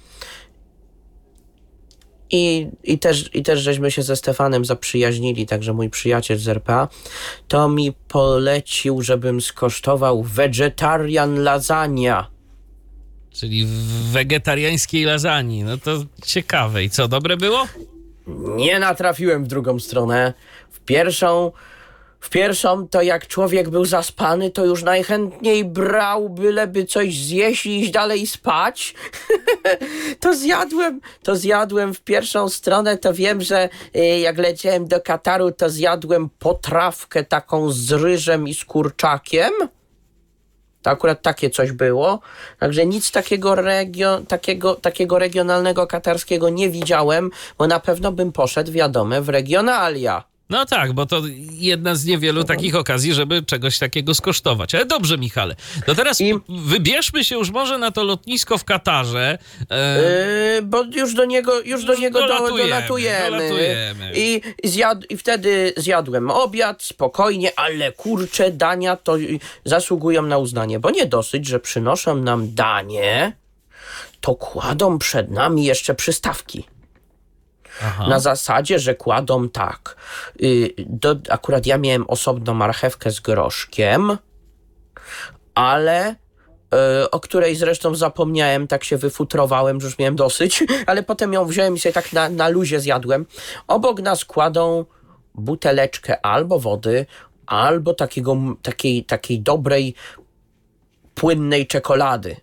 I, i, też, I też żeśmy się ze Stefanem zaprzyjaźnili, także mój przyjaciel z R P A, to mi polecił, żebym skosztował vegetarian lasagna. Czyli wegetariańskiej lasagne. No to ciekawe. I co, dobre było? Nie natrafiłem w drugą stronę. W pierwszą... W pierwszą to jak człowiek był zaspany, to już najchętniej brał, byleby coś zjeść i iść dalej spać. to zjadłem, to zjadłem w pierwszą stronę, to wiem, że y, jak leciałem do Kataru, to zjadłem potrawkę taką z ryżem i z kurczakiem. To akurat takie coś było. Także nic takiego, regio, takiego, takiego regionalnego katarskiego nie widziałem, bo na pewno bym poszedł, wiadome, w regionalia. No tak, bo to jedna z niewielu takich okazji, żeby czegoś takiego skosztować. Ale dobrze, Michale, to teraz I... wybierzmy się już może na to lotnisko w Katarze. E... Yy, bo już do niego, już do niego dolatujemy. dolatujemy. dolatujemy. I, zjad, I wtedy zjadłem obiad, spokojnie, ale kurczę, dania to zasługują na uznanie, bo nie dosyć, że przynoszą nam danie, to kładą przed nami jeszcze przystawki. Aha. Na zasadzie, że kładą tak. Yy, do, akurat ja miałem osobno marchewkę z groszkiem, ale yy, o której zresztą zapomniałem, tak się wyfutrowałem, że już miałem dosyć, ale potem ją wziąłem i sobie tak na, na luzie zjadłem. Obok nas kładą buteleczkę albo wody, albo takiego, takiej, takiej dobrej, płynnej czekolady.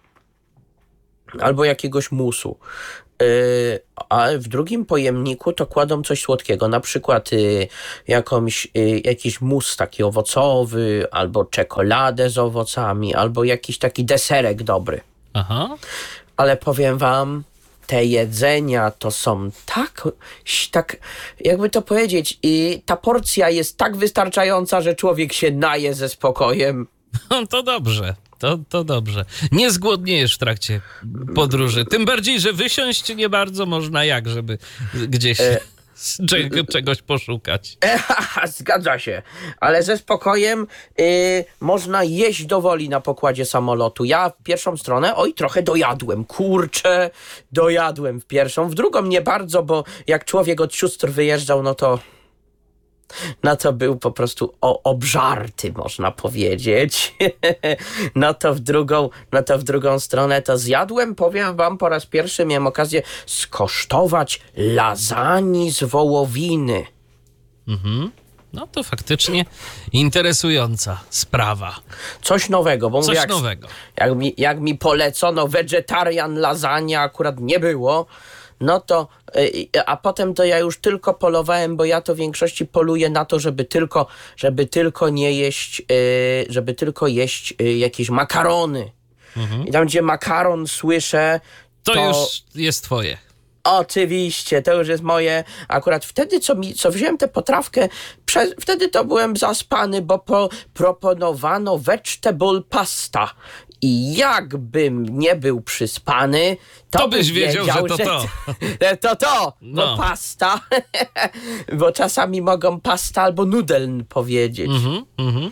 Albo jakiegoś musu. Yy, a w drugim pojemniku to kładą coś słodkiego, na przykład yy, jakąś, yy, jakiś mus taki owocowy, albo czekoladę z owocami, albo jakiś taki deserek dobry. Aha. Ale powiem wam, te jedzenia to są tak, tak jakby to powiedzieć, i ta porcja jest tak wystarczająca, że człowiek się naje ze spokojem. No to dobrze. To, to dobrze. Nie zgłodniejesz w trakcie podróży. Tym bardziej, że wysiąść nie bardzo można jak, żeby gdzieś E... czego, czegoś poszukać. E, zgadza się. Ale ze spokojem y, można jeść do woli na pokładzie samolotu. Ja w pierwszą stronę, oj, trochę dojadłem. Kurczę, dojadłem w pierwszą. W drugą nie bardzo, bo jak człowiek od sióstr wyjeżdżał, no to... No to był po prostu o, obżarty, można powiedzieć. No to w drugą, no to w drugą stronę to zjadłem, powiem wam, po raz pierwszy miałem okazję skosztować lasagne z wołowiny. Mhm. No to faktycznie interesująca sprawa. Coś nowego, bo Coś mówię, jak, nowego. Jak mi, jak mi polecono vegetarian lasagne, akurat nie było, no to, a potem to ja już tylko polowałem, bo ja to w większości poluję na to, żeby tylko, żeby tylko nie jeść, żeby tylko jeść jakieś makarony. Mhm. I tam, gdzie makaron słyszę, to, to już jest twoje. Oczywiście, to już jest moje. Akurat wtedy, co mi, co wziąłem tę potrawkę, prze, wtedy to byłem zaspany, bo po, proponowano vegetable pasta. I jakbym nie był przyspany, to, to byś bym wiedział, wiedział, że to to. Że, to to, no. Bo pasta. Bo czasami mogą pasta albo nudeln powiedzieć. Mhm, mhm.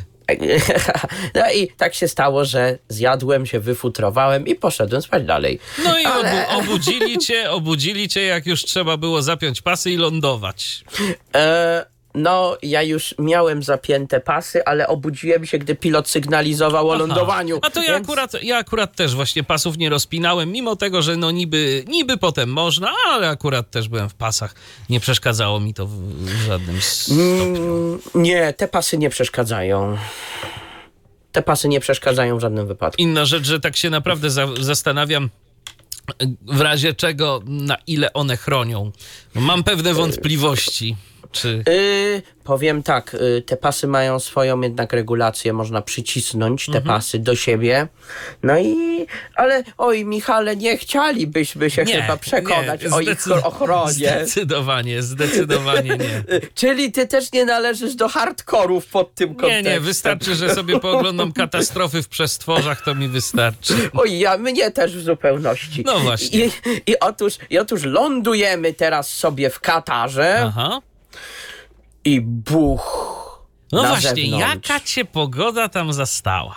No i tak się stało, że zjadłem się, wyfutrowałem i poszedłem spać dalej. No i Ale... obu- obudzili cię, obudzili cię, jak już trzeba było zapiąć pasy i lądować. E, no, ja już miałem zapięte pasy, ale obudziłem się, gdy pilot sygnalizował o Aha. lądowaniu. A to ja, więc... akurat, ja akurat też właśnie pasów nie rozpinałem, mimo tego, że no niby, niby potem można, ale akurat też byłem w pasach. Nie przeszkadzało mi to w, w żadnym stopniu. Mm, nie, te pasy nie przeszkadzają. Te pasy nie przeszkadzają w żadnym wypadku. Inna rzecz, że tak się naprawdę za, zastanawiam, w razie czego, na ile one chronią. Mam pewne wątpliwości. Czy... Yy, powiem tak, yy, te pasy mają swoją jednak regulację, można przycisnąć te mhm. pasy do siebie. No i, ale oj Michale, nie chcielibyśmy się nie, chyba przekonać nie, o ich ochronie. Zdecydowanie, zdecydowanie nie. Czyli ty też nie należysz do hardkorów pod tym kontekstem. Nie, nie, wystarczy, że sobie pooglądam katastrofy w przestworzach, to mi wystarczy. Oj, ja, mnie też w zupełności. No właśnie. I, i, otóż, i otóż lądujemy teraz sobie w Katarze. Aha. I buch. No na właśnie, zewnątrz. jaka cię pogoda tam zastała?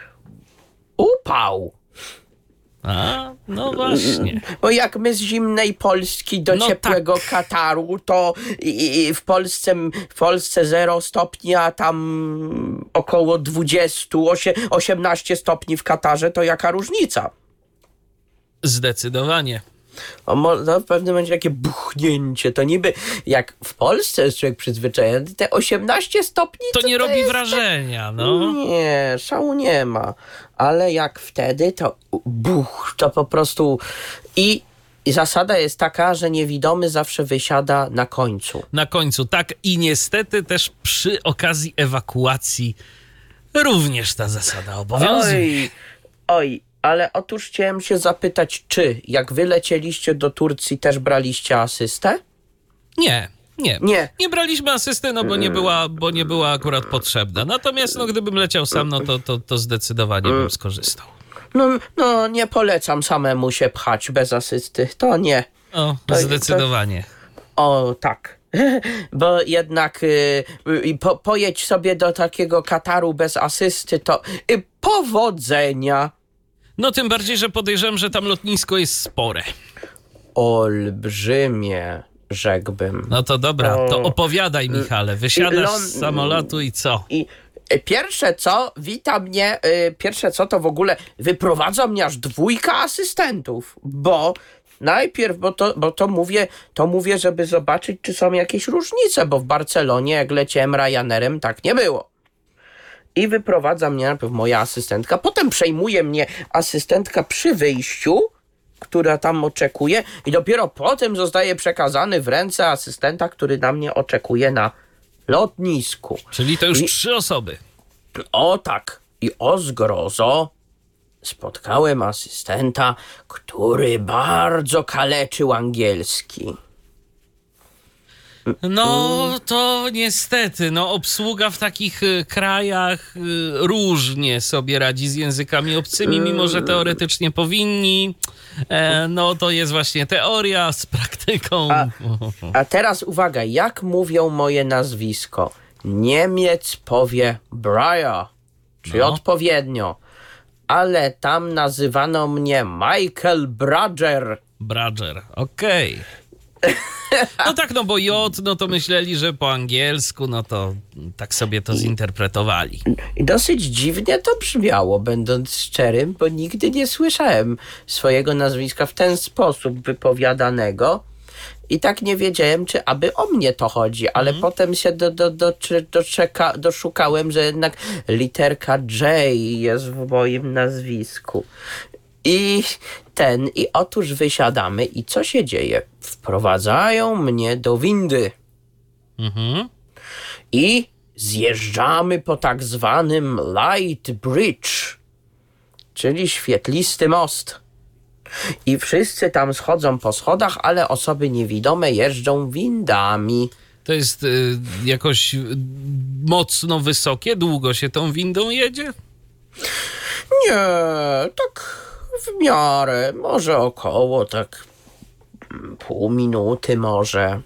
Upał. A, no właśnie. Bo jak my z zimnej Polski do no ciepłego tak. Kataru, to i, i w Polsce w Polsce zero stopni, a tam około dwadzieścia, osiemnaście stopni w Katarze, to jaka różnica? Zdecydowanie. O, no, w pewnym momencie takie buchnięcie, to niby jak w Polsce jest człowiek przyzwyczajony, te osiemnaście stopni to, to nie to robi jest... wrażenia, no. Nie, szału nie ma, ale jak wtedy to buch, to po prostu i, i zasada jest taka, że niewidomy zawsze wysiada na końcu. Na końcu, tak, i niestety też przy okazji ewakuacji również ta zasada obowiązuje. Oj, oj. Ale otóż chciałem się zapytać, czy jak wy lecieliście do Turcji, też braliście asystę? Nie, nie. Nie. Nie braliśmy asysty, no bo nie była, bo nie była akurat potrzebna. Natomiast no, gdybym leciał sam, no to, to, to zdecydowanie bym skorzystał. No, no nie polecam samemu się pchać bez asysty, to nie. O, to, zdecydowanie. To, o, tak. Bo jednak y, y, po, pojedź sobie do takiego Kataru bez asysty, to y, powodzenia. No tym bardziej, że podejrzewam, że tam lotnisko jest spore. Olbrzymie, rzekłbym. No to dobra, to opowiadaj, Michale. Wysiadasz z samolotu i co? I pierwsze co, wita mnie, pierwsze co to w ogóle wyprowadza mnie aż dwójka asystentów, bo najpierw, bo to, bo to mówię, to mówię, żeby zobaczyć, czy są jakieś różnice, bo w Barcelonie, jak leciałem Ryanerem, tak nie było. I wyprowadza mnie najpierw moja asystentka, potem przejmuje mnie asystentka przy wyjściu, która tam oczekuje, i dopiero potem zostaje przekazany w ręce asystenta, który na mnie oczekuje na lotnisku. Czyli to już I, trzy osoby. o tak, i o zgrozo spotkałem asystenta, który bardzo kaleczył angielski. No to niestety, no obsługa w takich y, krajach y, różnie sobie radzi z językami obcymi, mimo że teoretycznie powinni. E, no to jest właśnie teoria z praktyką. A, a teraz uwaga, jak mówią moje nazwisko? Niemiec powie Breyer, czyli No. odpowiednio, ale tam nazywano mnie Michael Bradger. Bradger, okej. No tak, no bo J, no to myśleli, że po angielsku, no to tak sobie to zinterpretowali. I dosyć dziwnie to brzmiało, będąc szczerym, bo nigdy nie słyszałem swojego nazwiska w ten sposób wypowiadanego. I tak nie wiedziałem, czy aby o mnie to chodzi, ale mm. potem się do, do, do, doczeka, doszukałem, że jednak literka J jest w moim nazwisku. I ten, i otóż wysiadamy i co się dzieje? Wprowadzają mnie do windy. Mhm. I zjeżdżamy po tak zwanym light bridge, czyli świetlisty most. I wszyscy tam schodzą po schodach, ale osoby niewidome jeżdżą windami. To jest y, jakoś y, mocno wysokie, długo się tą windą jedzie? Nie, tak w miarę, może około tak pół minuty może.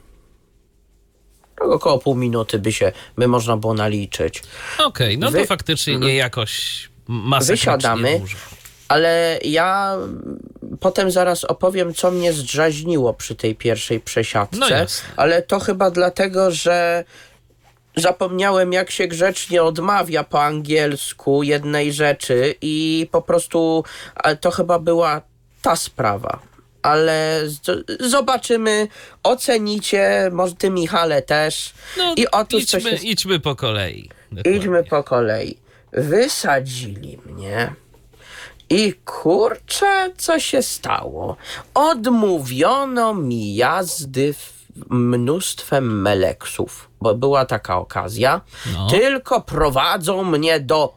Tak około pół minuty by się, by można było naliczyć. Okej, okay, no Wy... to faktycznie nie jakoś masakrycznie Wysiadamy, dużo. Ale ja potem zaraz opowiem, co mnie zdraźniło przy tej pierwszej przesiadce. No jasne. Ale to chyba dlatego, że zapomniałem, jak się grzecznie odmawia po angielsku jednej rzeczy i po prostu to chyba była ta sprawa. Ale z- zobaczymy, ocenicie, może ty, Michale, też. No, I otóż idźmy, coś jest... idźmy po kolei. Dokładnie. Idźmy po kolei. Wysadzili mnie. I kurczę, co się stało? Odmówiono mi jazdy w mnóstwem meleksów, bo była taka okazja. No. Tylko prowadzą mnie do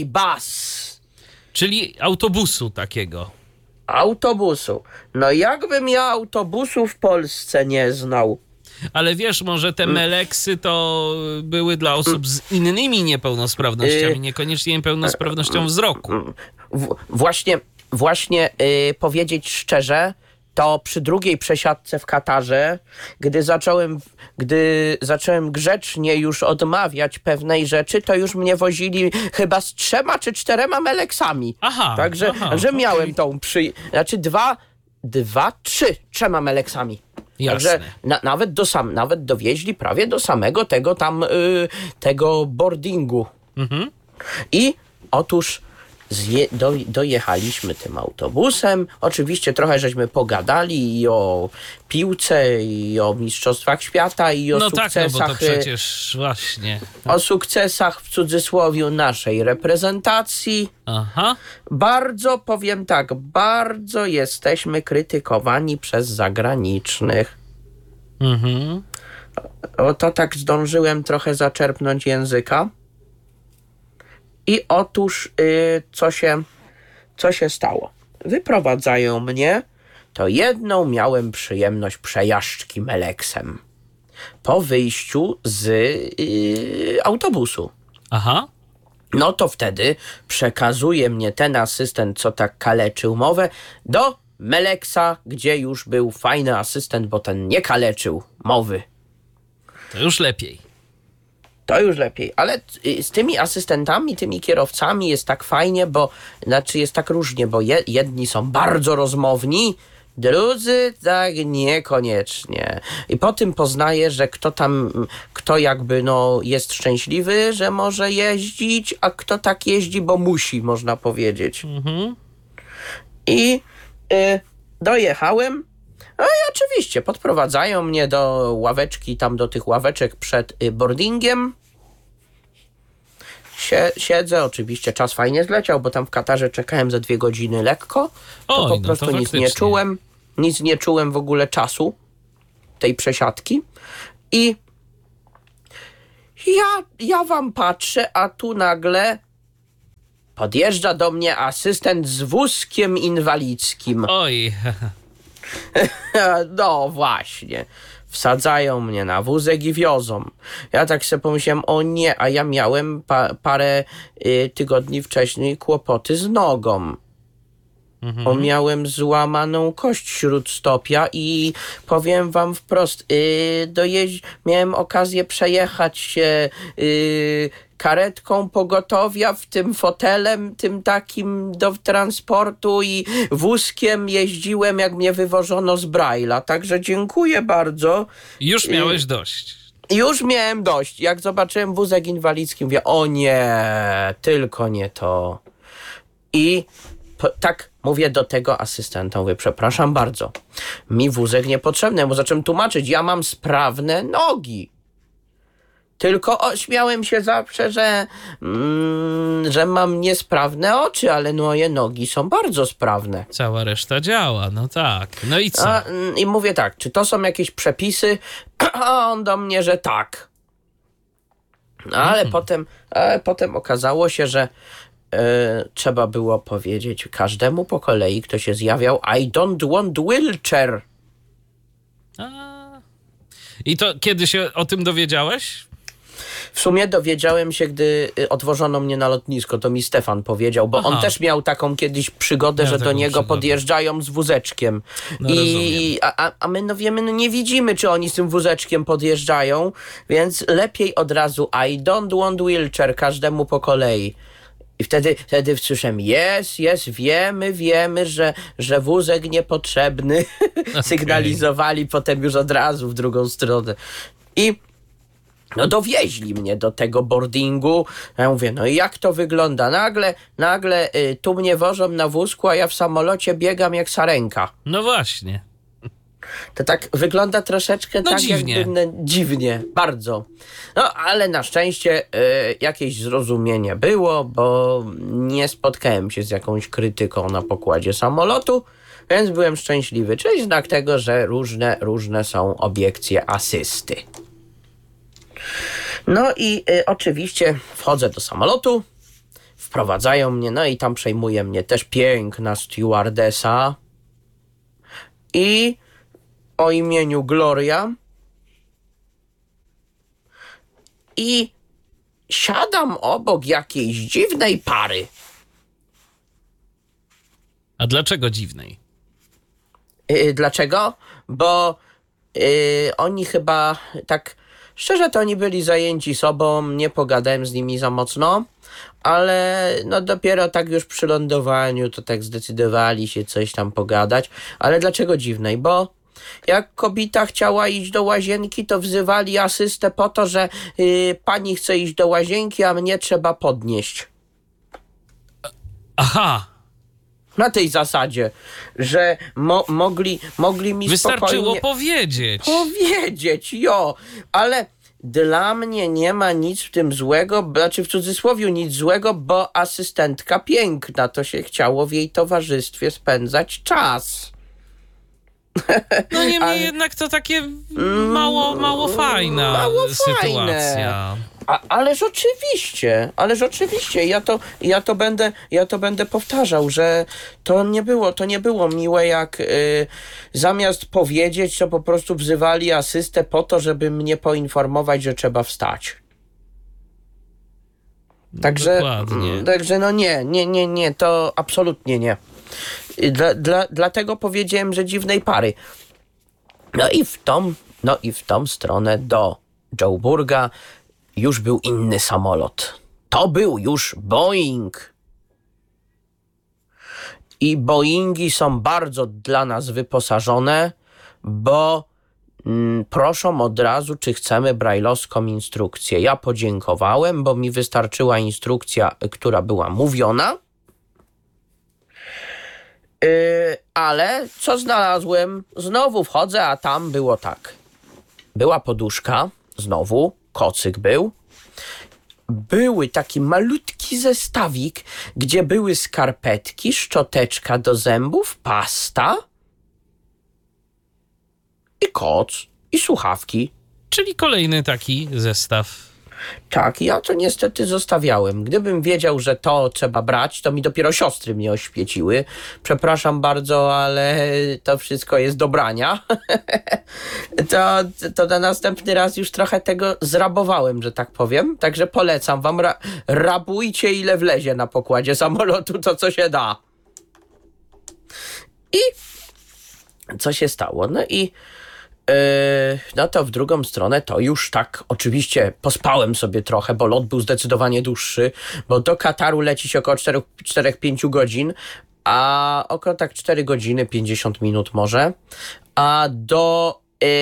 bybus. Czyli autobusu takiego. Autobusu. No jakbym ja autobusu w Polsce nie znał. Ale wiesz, może te meleksy to były dla osób z innymi niepełnosprawnościami, niekoniecznie niepełnosprawnością wzroku. W, właśnie, właśnie yy, powiedzieć szczerze, to przy drugiej przesiadce w Katarze, gdy zacząłem, gdy zacząłem grzecznie już odmawiać pewnej rzeczy, to już mnie wozili chyba z trzema czy czterema meleksami. Aha. Także aha, że miałem okay. tą przy... Znaczy dwa, dwa, trzy, trzema meleksami. Jasne. Także na, nawet, do sam, nawet dowieźli prawie do samego tego tam, yy, tego boardingu. Mhm. I otóż zje, do, dojechaliśmy tym autobusem. Oczywiście trochę żeśmy pogadali i o piłce, i o mistrzostwach świata, i o no tak, sukcesach. no bo to przecież właśnie. O sukcesach w cudzysłowie naszej reprezentacji. Aha. Bardzo, powiem tak, bardzo jesteśmy krytykowani przez zagranicznych. Mhm. O, to tak zdążyłem trochę zaczerpnąć języka. I otóż yy, co się, co się stało? Wyprowadzają mnie, to jedną miałem przyjemność przejażdżki meleksem po wyjściu z yy, autobusu. Aha. No to wtedy przekazuje mnie ten asystent, co tak kaleczył mowę, do meleksa, gdzie już był fajny asystent, bo ten nie kaleczył mowy. To już lepiej. To już lepiej, ale z tymi asystentami, tymi kierowcami jest tak fajnie, bo znaczy jest tak różnie, bo je, jedni są bardzo rozmowni, drudzy tak niekoniecznie. I po tym poznaję, że kto tam, kto jakby no jest szczęśliwy, że może jeździć, a kto tak jeździ, bo musi, można powiedzieć. Mhm. I y, dojechałem No i oczywiście podprowadzają mnie do ławeczki, tam do tych ławeczek przed y, boardingiem. Sie, siedzę, oczywiście czas fajnie zleciał, bo tam w Katarze czekałem za dwie godziny lekko. To Oj, po no prostu to nic faktycznie. nie czułem. Nic nie czułem w ogóle czasu tej przesiadki. I ja, ja wam patrzę, a tu nagle podjeżdża do mnie asystent z wózkiem inwalidzkim. Oj, No właśnie. Wsadzają mnie na wózek i wiozą. Ja tak sobie pomyślałem, o nie, a ja miałem pa- parę y, tygodni wcześniej kłopoty z nogą. Mhm. Bo miałem złamaną kość śródstopia i powiem wam wprost, yy, dojeźdź- miałem okazję przejechać się yy, karetką pogotowia, w tym fotelem, tym takim do transportu i wózkiem jeździłem, jak mnie wywożono z Brajla. Także dziękuję bardzo. już miałeś dość. Już miałem dość. Jak zobaczyłem wózek inwalidzki, mówię, o nie, tylko nie to. I po, tak mówię do tego asystenta, mówię, przepraszam bardzo, mi wózek niepotrzebny, bo zacząłem tłumaczyć, ja mam sprawne nogi. Tylko o, śmiałem się zawsze, że, mm, że mam niesprawne oczy, ale moje nogi są bardzo sprawne. Cała reszta działa, no tak. No i co? A, I mówię tak, czy to są jakieś przepisy? A on do mnie, że tak. No, ale Mhm. potem, ale potem okazało się, że e, trzeba było powiedzieć każdemu po kolei, kto się zjawiał, I don't want wheelchair. A. I to kiedy się o tym dowiedziałeś? W sumie dowiedziałem się, gdy y, odwożono mnie na lotnisko, to mi Stefan powiedział, bo Aha. on też miał taką kiedyś przygodę, Miał że do taką niego przygodę. podjeżdżają z wózeczkiem. No, I, a, a- a my no wiemy, no nie widzimy, czy oni z tym wózeczkiem podjeżdżają, więc lepiej od razu I don't want wheelchair każdemu po kolei. I wtedy, wtedy słyszałem, jest, jest, wiemy, wiemy, że, że wózek niepotrzebny. Sygnalizowali potem już od razu w drugą stronę. I no dowieźli mnie do tego boardingu. Ja mówię, no i jak to wygląda? Nagle, nagle y, tu mnie wożą na wózku, a ja w samolocie biegam jak sarenka. No właśnie. To tak wygląda troszeczkę No tak dziwnie. jakby no, dziwnie, bardzo. No ale na szczęście y, jakieś zrozumienie było, bo nie spotkałem się z jakąś krytyką na pokładzie samolotu, więc byłem szczęśliwy. Czyli znak tego, że różne, różne są obiekcje asysty. No i y, oczywiście wchodzę do samolotu, wprowadzają mnie, no i tam przejmuje mnie też piękna stewardesa i o imieniu Gloria i siadam obok jakiejś dziwnej pary. A dlaczego dziwnej? Yy, dlaczego? Bo yy, oni chyba tak, szczerze to oni byli zajęci sobą, nie pogadałem z nimi za mocno, ale no dopiero tak już przy lądowaniu to tak zdecydowali się coś tam pogadać. Ale dlaczego dziwnej? Bo jak kobieta chciała iść do łazienki, to wzywali asystę po to, że yy, pani chce iść do łazienki, a mnie trzeba podnieść. Aha, Na tej zasadzie, że mo- mogli, mogli mi wystarczyło spokojnie powiedzieć. powiedzieć, jo, ale dla mnie nie ma nic w tym złego, znaczy w cudzysłowie nic złego, bo asystentka piękna, to się chciało w jej towarzystwie spędzać czas. No niemniej Ale- jednak to takie mało, mało fajna mało sytuacja. fajne. A, ależ oczywiście, ależ oczywiście, ja to, ja to będę, ja to będę powtarzał, że to nie było, to nie było miłe, jak y, zamiast powiedzieć, to po prostu wzywali asystę po to, żeby mnie poinformować, że trzeba wstać. Także, Dokładnie. mm, także no nie, nie, nie, nie, to absolutnie nie. I Dla, dla, dlatego powiedziałem, że dziwnej pary. No i w tą, no i w tą stronę do Joburga już był inny samolot. To był już Boeing. I Boeingi są bardzo dla nas wyposażone, bo mm, proszą od razu, czy chcemy brajlowską instrukcję. Ja podziękowałem, bo mi wystarczyła instrukcja, która była mówiona. Yy, ale co znalazłem? Znowu wchodzę, a tam było tak. Była poduszka, znowu, kocyk był. Były taki malutki zestawik, gdzie były skarpetki, szczoteczka do zębów, pasta i koc, i słuchawki. Czyli kolejny taki zestaw. Tak, ja to niestety zostawiałem. Gdybym wiedział, że to trzeba brać, to mi dopiero siostry mnie oświeciły. Przepraszam bardzo, ale to wszystko jest do brania. to, to na następny raz już trochę tego zrabowałem, że tak powiem. Także polecam wam, ra- rabujcie ile wlezie na pokładzie samolotu, to co się da. I co się stało? No i Yy, no to w drugą stronę to już tak oczywiście pospałem sobie trochę, bo lot był zdecydowanie dłuższy, bo do Kataru leci się około cztery do pięciu godzin, a około tak cztery godziny, pięćdziesiąt minut może, a do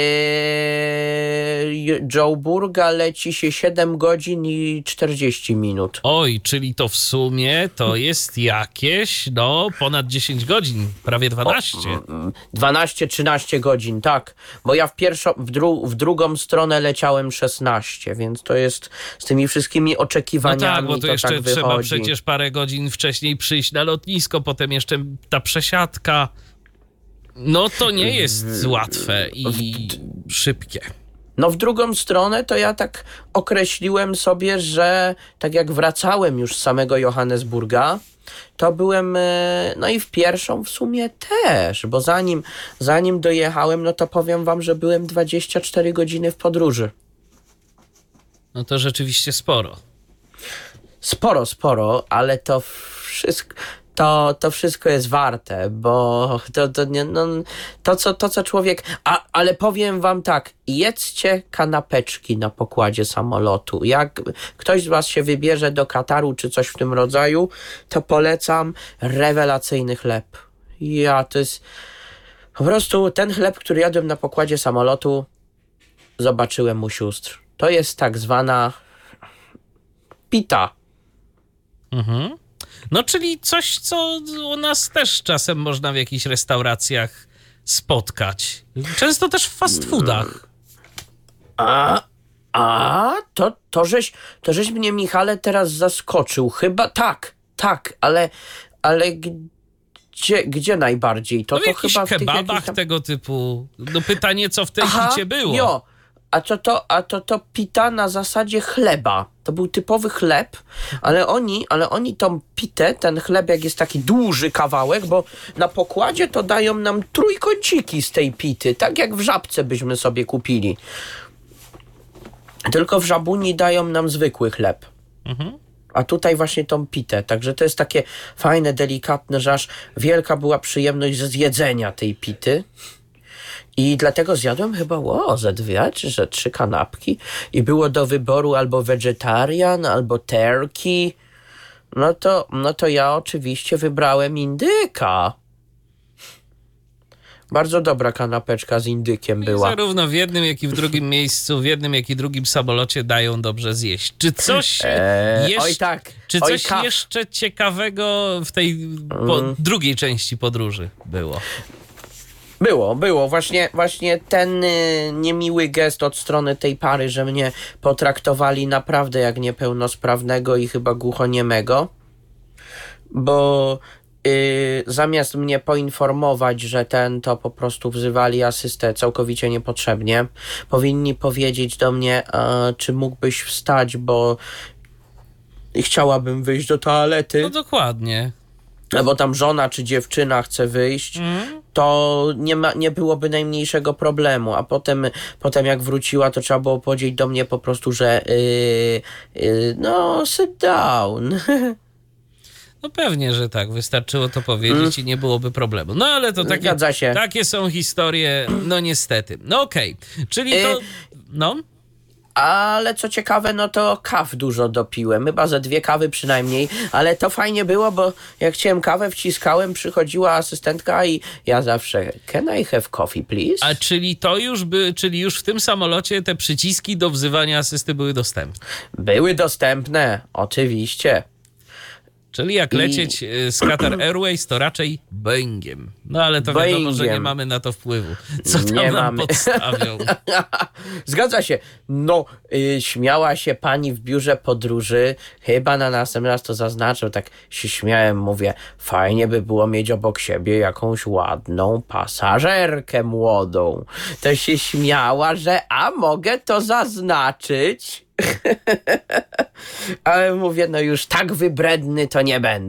yy, Joburga leci się siedem godzin i czterdzieści minut. Oj, czyli to w sumie to jest jakieś, no, ponad dziesięć godzin, prawie dwanaście. dwanaście trzynaście godzin, tak. Bo ja w pierwszą, w, dru, w drugą stronę leciałem szesnaście, więc to jest z tymi wszystkimi No oczekiwaniami. tak, bo to, to jeszcze tak trzeba wychodzi. przecież parę godzin wcześniej przyjść na lotnisko, potem jeszcze ta przesiadka. No to nie jest łatwe i szybkie. No w drugą stronę to ja tak określiłem sobie, że tak jak wracałem już z samego Johannesburga, to byłem, e, no i w pierwszą w sumie też, bo zanim, zanim dojechałem, no to powiem wam, że byłem dwadzieścia cztery godziny w podróży. No to rzeczywiście sporo. Sporo, sporo, ale to wszystko... To, to wszystko jest warte, bo to, to, nie, no, to, co, to co człowiek... A, ale powiem wam tak, jedzcie kanapeczki na pokładzie samolotu. Jak ktoś z was się wybierze do Kataru czy coś w tym rodzaju, to polecam rewelacyjny chleb. Ja, to jest... Po prostu ten chleb, który jadłem na pokładzie samolotu, zobaczyłem u sióstr. To jest tak zwana pita. Mhm. No, czyli coś, co u nas też czasem można w jakichś restauracjach spotkać. Często też w fast foodach. A, a to, to, żeś, to żeś mnie, Michale, teraz zaskoczył. Chyba tak, tak, ale, ale gdzie, gdzie najbardziej? To, No w to jakichś chyba w tych kebabach jakichś tam... tego typu. No pytanie, co w tej Aha, picie było. Jo. A to, to, a to, to pita na zasadzie chleba. To był typowy chleb, ale oni, ale oni tą pitę, ten chleb, jak jest taki duży kawałek, bo na pokładzie to dają nam trójkąciki z tej pity, tak jak w Żabce byśmy sobie kupili. Tylko w Żabuni dają nam zwykły chleb. Mhm. A tutaj właśnie tą pitę. Także to jest takie fajne, delikatne, że aż wielka była przyjemność ze zjedzenia tej pity. I dlatego zjadłem chyba o, ze dwie czy że trzy kanapki i było do wyboru albo vegetarian, albo turkey. No to, no to ja oczywiście wybrałem indyka. Bardzo dobra kanapeczka z indykiem I była. zarówno w jednym, jak i w drugim miejscu, w jednym, jak i drugim samolocie dają dobrze zjeść. Czy coś, Eee, jeszcze, oj tak, czy oj coś kaf. jeszcze ciekawego w tej po, Mm. drugiej części podróży było? Było, było. Właśnie, właśnie ten y, niemiły gest od strony tej pary, że mnie potraktowali naprawdę jak niepełnosprawnego i chyba głuchoniemego. Bo y, zamiast mnie poinformować, że ten, to po prostu wzywali asystę całkowicie niepotrzebnie. Powinni powiedzieć do mnie, a, czy mógłbyś wstać, bo chciałabym wyjść do toalety. No dokładnie. Albo tam żona czy dziewczyna chce wyjść, Mm. to nie, ma, nie byłoby najmniejszego problemu. A potem, potem jak wróciła, to trzeba było powiedzieć do mnie po prostu, że yy, yy, no sit down. No pewnie, że tak. Wystarczyło to powiedzieć i nie byłoby problemu. No ale to takie, Zgadza się. takie są historie, no niestety. No okej. Czyli to... Y- No... Ale co ciekawe, no to kaw dużo dopiłem, chyba ze dwie kawy przynajmniej, ale to fajnie było, bo jak chciałem kawę, wciskałem, przychodziła asystentka i ja zawsze can I have coffee, please? A czyli to już by, czyli już w tym samolocie te przyciski do wzywania asysty były dostępne. Były dostępne, oczywiście. Czyli jak I- lecieć y, z Qatar Airways, to raczej Boeingiem. No ale to wiadomo, że nie Boeingiem. mamy na to wpływu. Co tam Nie nam mamy. podstawią? Zgadza się. No, y, śmiała się pani w biurze podróży. Chyba na następny raz to zaznaczył. Tak się śmiałem, mówię, fajnie by było mieć obok siebie jakąś ładną pasażerkę młodą. To się śmiała, że a mogę to zaznaczyć. Ale mówię, no już tak wybredny to nie będę.